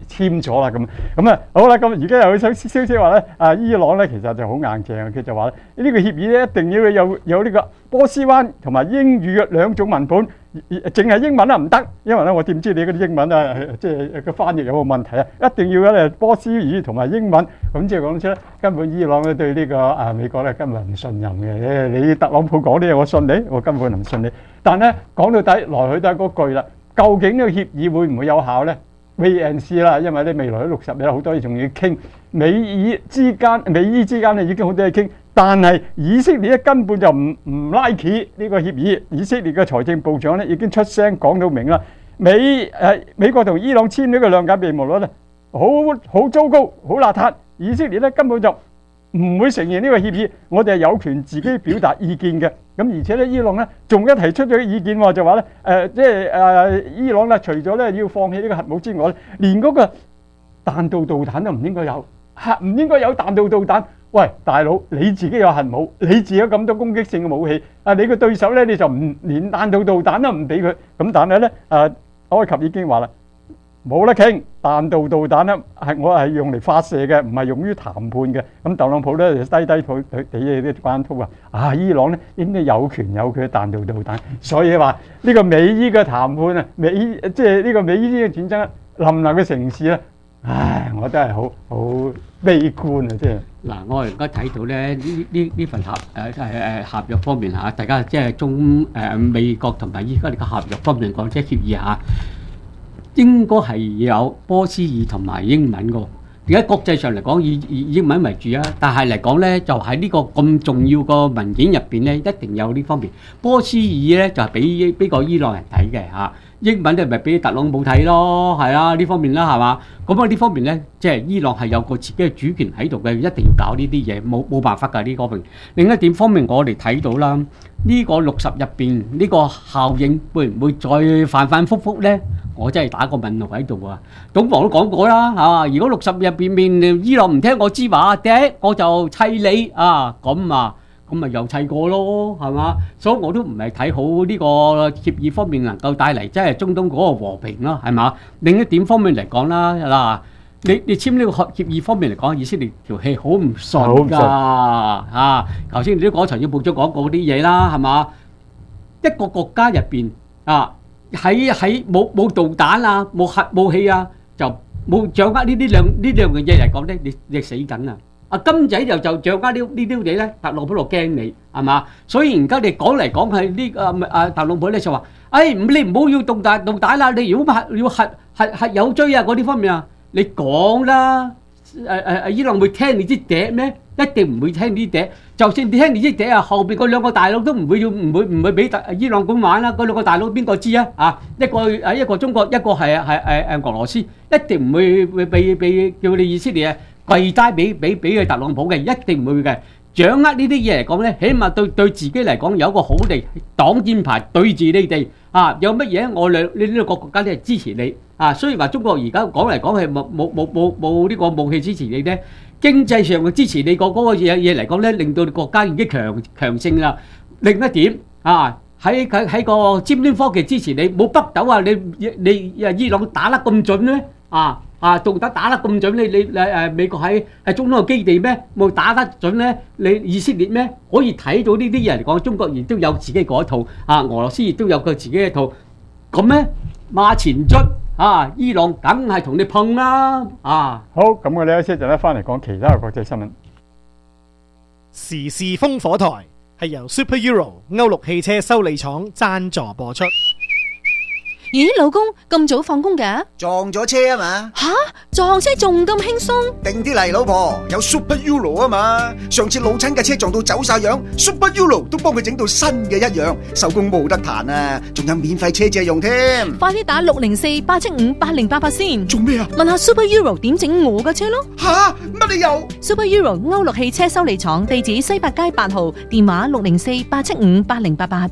簽咗啦咁。咁啊好啦，咁而家又有消消息話咧，啊伊朗咧其實就好硬淨嘅，佢就話咧呢個協議咧一定要有有呢個波斯灣同埋英語嘅兩種文本，淨係英文啊唔得，因為咧我點知你嗰啲英文啊即係個翻譯有冇問題啊？一定要咧波斯語同埋英文，咁即係講出咧根本伊朗咧對呢個啊美國咧根本唔信任嘅。你特朗普講啲嘢我信你，我根本唔信你。但咧講到底來去都係嗰句啦，究竟呢個協議會唔會有效咧？Wait and see 啦，因為咧未來六十日好多嘢仲要傾，美以之間、美伊之間咧已經好多嘢傾，但係以色列咧根本就唔唔 like 呢個協議。以色列嘅財政部長咧已經出聲講到明啦，美誒、呃、美國同伊朗簽呢個諒解備忘錄咧，好好糟糕、好邋遢。以色列咧根本就唔會承認呢個協議，我哋係有權自己表達意見嘅。咁而且咧，伊朗咧仲一提出咗意見喎，就話咧誒，即係誒伊朗咧，除咗咧要放棄呢個核武之外咧，連嗰個彈道導彈都唔應該有，核唔應該有彈道導彈。喂，大佬，你自己有核武，你自己有咁多攻擊性嘅武器，啊，你個對手咧你就唔連彈道導彈都唔俾佢。咁但係咧誒，埃及已經話啦，冇得傾，彈道導彈咧係我係用嚟發射嘅，唔係用於談判嘅。咁特朗普咧就低低肚地啲關滔話，啊伊朗咧應該有權有佢嘅彈道導彈，所以話呢個美伊嘅談判啊，美即係呢個美伊嘅戰爭能唔能夠成事咧？唉，我真係好好悲觀啊！即係嗱，我而家睇到咧呢呢呢份合誒誒誒合約方面嚇，大家即係中誒美國同埋依家呢個合約方面講即係協議嚇。應該係有波斯語同埋英文嘅。而家國際上嚟講以以英文為主啊，但係嚟講咧就喺呢個咁重要個文件入邊咧，一定有呢方面。波斯語咧就係俾俾個伊朗人睇嘅嚇，英文咧咪俾特朗普睇咯，係啊呢方面啦係嘛。咁啊呢方面咧，即係伊朗係有個自己嘅主權喺度嘅，一定要搞呢啲嘢，冇冇辦法㗎呢個方面。另一點方面，我哋睇到啦，呢個六十入邊呢個效應會唔會再反反覆覆咧？我真係打個問號喺度啊！董房都講過啦，啊！如果六十入邊面伊朗唔聽我之話，嗲我就砌你啊！咁啊，咁咪又砌過咯，係嘛？所以我都唔係睇好呢個協議方面能夠帶嚟即係中東嗰個和平啦，係嘛？另一點方面嚟講啦，嗱，你你簽呢個協議方面嚟講，以色列條氣好唔順㗎啊！頭先你都講財政部長講過啲嘢啦，係嘛？一個國家入邊啊〜喺喺冇冇導彈啊，冇核武器啊，就冇掌握呢啲兩呢兩樣嘢嚟講咧，你你死緊啊！阿金仔就就掌握呢呢啲嘢咧，特朗普就驚你係嘛？所以而家你講嚟講去呢個啊特朗普咧就話：，誒唔你唔好要導彈導彈啦，你如果核要核核核有追啊嗰啲方面啊，你講啦，誒誒誒伊朗會聽你啲嗲咩？一定唔會聽呢啲嗲，就算你聽你啲嗲啊，後邊嗰兩個大佬都唔會要，唔會唔會俾伊朗咁玩啦。嗰兩個大佬邊個知啊？啊，一個誒一個中國，一個係係誒誒俄羅斯，一定唔會會俾俾叫你以色列啊跪低俾俾俾佢特朗普嘅，一定唔會嘅。掌握呢啲嘢嚟講咧，起碼對對自己嚟講有一個好嘅擋箭牌對住你哋啊！有乜嘢我兩呢呢個國家都係支持你啊！雖然話中國而家講嚟講去冇冇冇冇冇呢個武器支持你咧。經濟上嘅支持你個嗰個嘢嘢嚟講咧，令到你國家已經強強盛啦。另一點啊，喺喺喺個尖端科技支持你，冇北斗啊，你你啊伊朗打得咁準咧啊啊，仲得打得咁準咧？你誒誒美國喺喺中東嘅基地咩？冇打得準咧？你以色列咩？可以睇到呢啲嘢嚟講，中國亦都有自己嗰一套啊，俄羅斯亦都有佢自己一套。咁咧馬前卒。啊！伊朗梗係同你碰啦！啊， 好，咁我哋休息一陣咧，翻嚟講其他嘅國際新聞。 時事風火台係由 Super Euro 歐陸汽車修理廠贊助播出。 咦，老公咁早放工嘅？ 撞咗車啊嘛！ 吓，撞車仲咁輕鬆？ 定啲嚟，老婆，有 Super Euro 啊嘛！上次老親嘅車撞到走晒樣 ，Super Euro 都幫佢整到新嘅一樣，手工冇得彈啊！仲有免費車借用添。 快啲打六零四八七五八零八八先。 做咩啊？ 問下 Super Euro 點整我嘅車咯。 吓，乜理由 ？Super Euro 歐陸汽車修理廠，地址西八街八號，電話六零四八七五八零八八。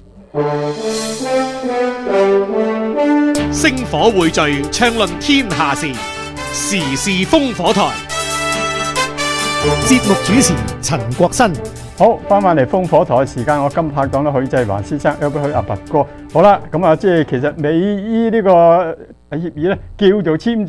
星火匯聚，暢論天下事，時事風火台。節目主持陳國新。 好，翻返嚟風火台嘅時間，我今拍檔咧許繼環先生，有冇許阿拔哥？好啦，咁啊，即係其實美伊呢個協議咧，叫做簽咗咧，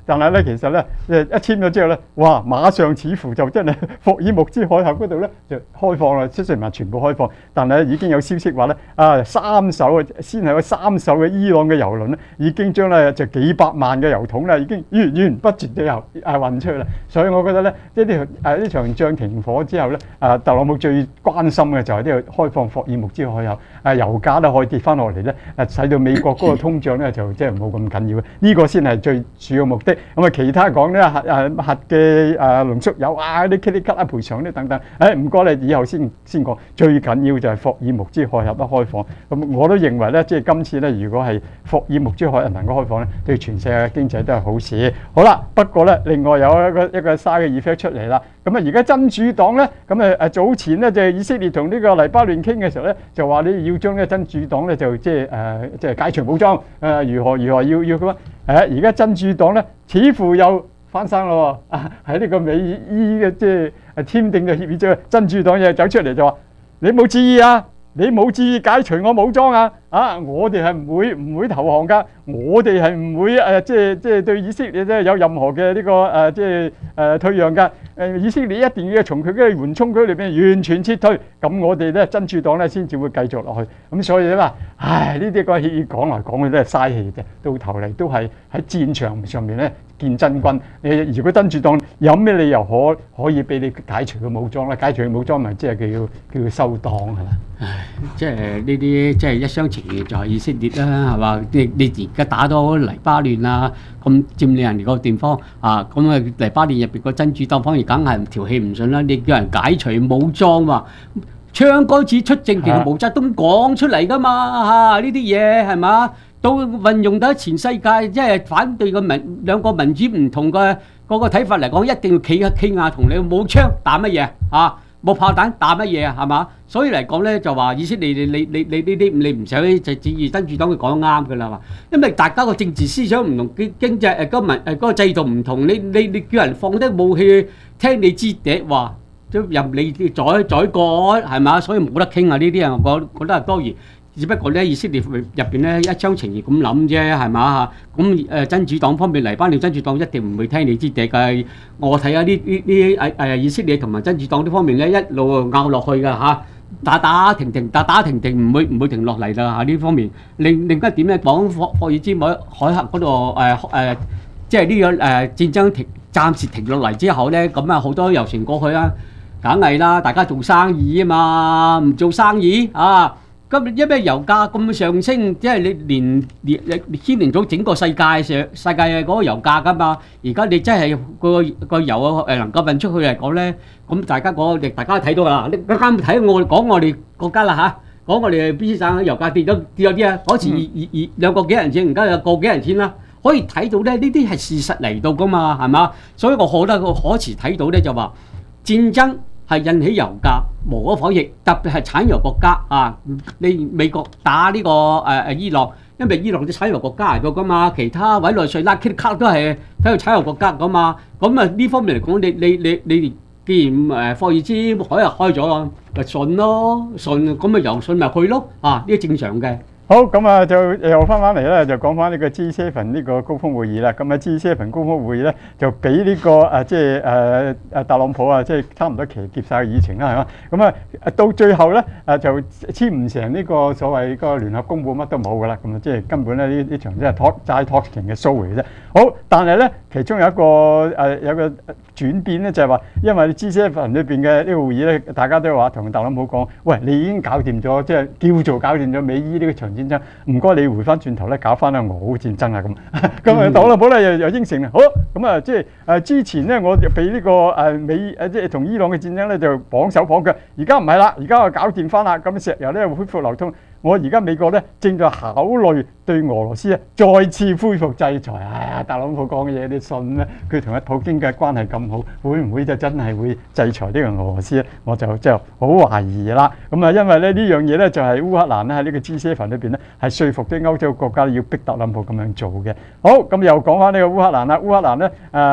但係咧其實咧誒一簽咗之後咧，哇！馬上似乎就真係霍爾木茲海峽嗰度咧就開放啦，即係唔係全部開放，但係已經有消息話咧啊三艘啊先係有三艘嘅伊朗嘅油輪咧已經將咧就幾百萬嘅油桶咧已經源源不絕地油誒運出去啦，所以我覺得咧即係呢誒呢場仗停火之後咧啊特朗普最關心嘅就係呢個開放霍爾木茲海峽，誒油價咧可以跌翻落嚟咧誒使到美國嗰個通脹咧就即係冇咁緊要嘅，呢個先係最主要目的。咁啊其他講咧核誒核嘅誒濃縮鈾啊啲 K D 卡啊賠償啲等等，誒唔該你以後先先講，最緊要就係霍爾木茲海峽一開放。咁我都認為咧，即係今次咧，如果係霍爾木茲海峽能夠開放咧，對全世界嘅經濟都係好事。好啦，不過咧，另外有一個一個 side 嘅 effect 出嚟啦。咁啊，而家真主黨咧，咁誒誒早前咧就係以色列同呢個黎巴嫩傾嘅時候咧，就話你要將呢個真主黨咧就即係誒即係解除武裝，誒如何如何要要咁啊？誒而家真主黨咧似乎又翻生咯喎！啊喺呢個美伊嘅即係誒簽訂嘅協議之後，真主黨又走出嚟就話：你冇注意啊！你冇注意解除我武裝啊！啊，我哋係唔會唔會投降㗎，我哋係唔會誒、呃、即係即係對以色列咧有任何嘅呢、這個誒、呃、即係誒、呃、退讓㗎。誒、呃、以色列一定要從佢嘅緩衝區裏邊完全撤退，咁我哋咧真主黨咧先至會繼續落去。咁所以咧話，唉呢啲個協議講來講去都係嘥氣嘅，到頭嚟都係喺戰場上面咧見真軍。你如果真主黨有咩理由可可以俾你解除個武裝咧？解除個武裝咪即係佢要叫佢收黨係嘛？ 唉，即係呢啲即係一廂情願就係以色列啦，係嘛？你你而家打到黎巴嫩啊，咁佔領人哋個地方啊，咁啊黎巴嫩入邊個真主黨方面梗係條氣唔順啦。你叫人解除武裝嘛？槍桿子出政，其實毛澤東講出嚟㗎嘛嚇，呢啲嘢係嘛？都運用到全世界，即係反對個民兩個民主唔同嘅嗰個睇法嚟講，一定要企一企硬同你冇槍打乜嘢啊？冇炮彈打乜嘢啊？係嘛？所以嚟講咧，就話以色列你你你你呢啲你唔使就指意真主黨佢講得啱㗎啦嘛。因為大家個政治思想唔同，經經濟誒嗰民誒嗰個制度唔同，你你你叫人放低武器聽你支笛話，都任你宰宰割係嘛？所以冇得傾啊！呢啲啊，我覺得係多餘。只不過咧，以色列入邊咧一廂情願咁諗啫，係嘛嚇？咁誒真主黨方面黎巴嫩真主黨一定唔會聽你支笛嘅。我睇下呢呢呢誒誒以色列同埋真主黨呢方面咧一路拗落去㗎嚇，打打停停打打停停唔會唔會停落嚟啦嚇呢方面。另另一點咧講霍霍爾茲海海峽嗰度誒誒，即係呢個誒戰爭停暫時停落嚟之後咧，咁啊好多遊船過去啦，梗係啦，大家做生意啊嘛，唔做生意啊。咁因為油價咁上升，即係你連連牽連咗整個世界上世界嘅嗰個油價㗎嘛。而家你真係個個油誒能夠運出去嚟講咧，咁大家講，大家睇到啦。你啱啱睇我講我哋國家啦嚇，講我哋邊省嘅油價跌咗跌咗啲啊，嗰時二二二兩個幾銀錢，而家有個幾銀錢啦。可以睇到咧，呢啲係事實嚟到㗎嘛，係嘛？所以我覺得個可持睇到咧就話戰爭係引起油價無可否認，特別係產油國家啊！你美國打呢、這個誒誒、呃、伊朗，因為伊朗啲產油國家嚟到㗎嘛，其他委內瑞拉、卡卡都係睇到產油國家㗎嘛。咁啊呢方面嚟講，你你你你既然誒霍爾茲海峽開咗，咪順咯，順咁咪油順咪去咯啊！呢啲正常嘅。 好，咁啊就又翻返嚟咧，就講翻呢個 G 七 呢個高峰會議啦。咁啊 G 七 高峰會議咧，就俾呢、這個誒即係誒誒特朗普啊，即係差唔多騎劫晒議程啦，係嘛？咁啊到最後咧誒就簽唔成呢個所謂個聯合公佈，乜都冇噶啦。咁啊即係根本咧呢呢場即係 talk 齋 talking 嘅 show 嚟嘅啫。好，但係咧其中有一個誒、呃、有個轉變咧，就係、是、話因為 G 七 裏邊嘅呢個會議咧，大家都話同特朗普講，喂，你已經搞掂咗，即係叫做搞掂咗美伊呢個場戰爭，唔該你回翻轉頭咧搞翻啊俄烏戰爭啊咁。咁啊特朗普咧又又應承啦，好咁啊即係誒之前咧我俾呢個誒美誒即係同伊朗嘅戰爭咧就綁手綁腳，而家唔係啦，而家我搞掂翻啦，咁石油咧恢復流通。我而家美國咧正在考慮對俄羅斯啊再次恢復制裁。哎呀，特朗普講嘅嘢你信咩？佢同阿普京嘅關係咁好，會唔會就真係會制裁呢個俄羅斯咧？我就即係好懷疑啦。咁啊，因為咧呢樣嘢咧就係烏克蘭咧喺呢個 G 七 裏邊咧係說服啲歐洲國家要逼特朗普咁樣做嘅。好，咁又講翻呢個烏克蘭啦。烏克蘭咧誒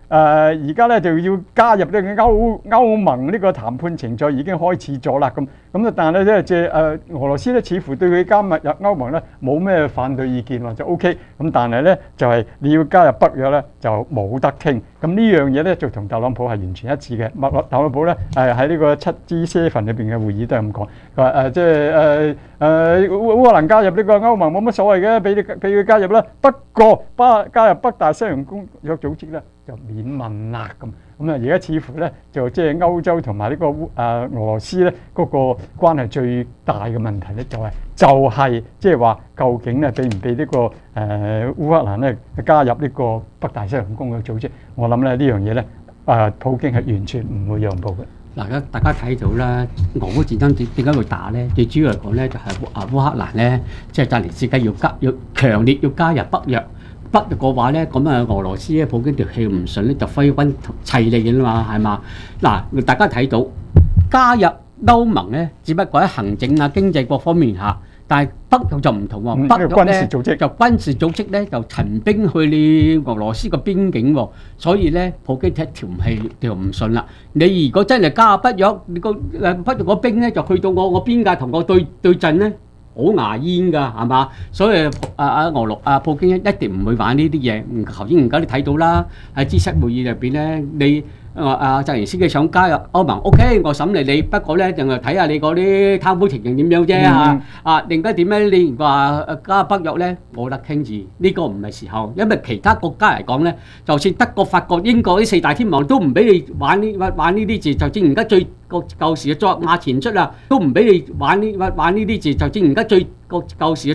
而家咧就要加入呢個歐歐盟呢個談判程序已經開始咗啦。咁咁啊，但係咧即係誒俄羅斯咧，似乎對佢加入入歐盟咧冇咩反對意見或者 OK。咁但係咧就係、是、你要加入北約咧就冇得傾。咁呢樣嘢咧就同特朗普係完全一致嘅。特特朗普咧誒喺呢個七 G 七裏邊嘅會議都係咁講，佢話誒即係誒誒烏克蘭加入呢個歐盟冇乜所謂嘅，俾你俾佢加入啦。不過巴加入北大西洋公約組織咧就免問啦咁。咁啊，而家似乎咧就即係歐洲同埋呢個烏誒俄羅斯咧嗰個關係最大嘅問題咧，就係就係即係話究竟咧俾唔俾呢個誒烏克蘭咧加入呢個北大西洋公約組織？我諗咧呢樣嘢咧誒普京係完全唔會讓步嘅。 嗱，大家睇到啦，俄烏戰爭點點解會打咧？最主要嚟講咧，就係啊烏克蘭咧，即係澤連斯基要加要強烈要加入北約。北約嘅話咧，咁啊俄羅斯咧普京條氣唔順咧，就揮軍砌你嘅啦嘛，係嘛？嗱，大家睇到加入歐盟咧，只不過喺行政啊、經濟各方面下，但係北約就唔同喎， 嗯、 北約咧軍事組織就軍事組織咧就陳兵去你俄羅斯個邊境喎，所以咧普京一條氣條唔順啦。你如果真係加入北約，你個誒北約個兵咧就去到我我邊界同我對對陣咧。好牙煙㗎，係嘛？所以啊啊俄羅啊普京一定唔會玩呢啲嘢。頭先而家你睇到啦，喺 G 七會議入邊咧，你啊啊澤連斯基想加入歐盟 ，OK， 我審理你，不過咧淨係睇下你嗰啲貪污情形點樣啫嚇。啊，另外點咧？你話加入北約咧，冇得傾住，呢個唔係時候，因為其他國家嚟講咧，就算德國、法國、英國呢四大天王都唔俾你玩呢玩玩呢啲字，就正而家最個舊時嘅作亞前出啊，都唔俾你玩呢玩玩呢啲字，就正而家最個舊時嘅。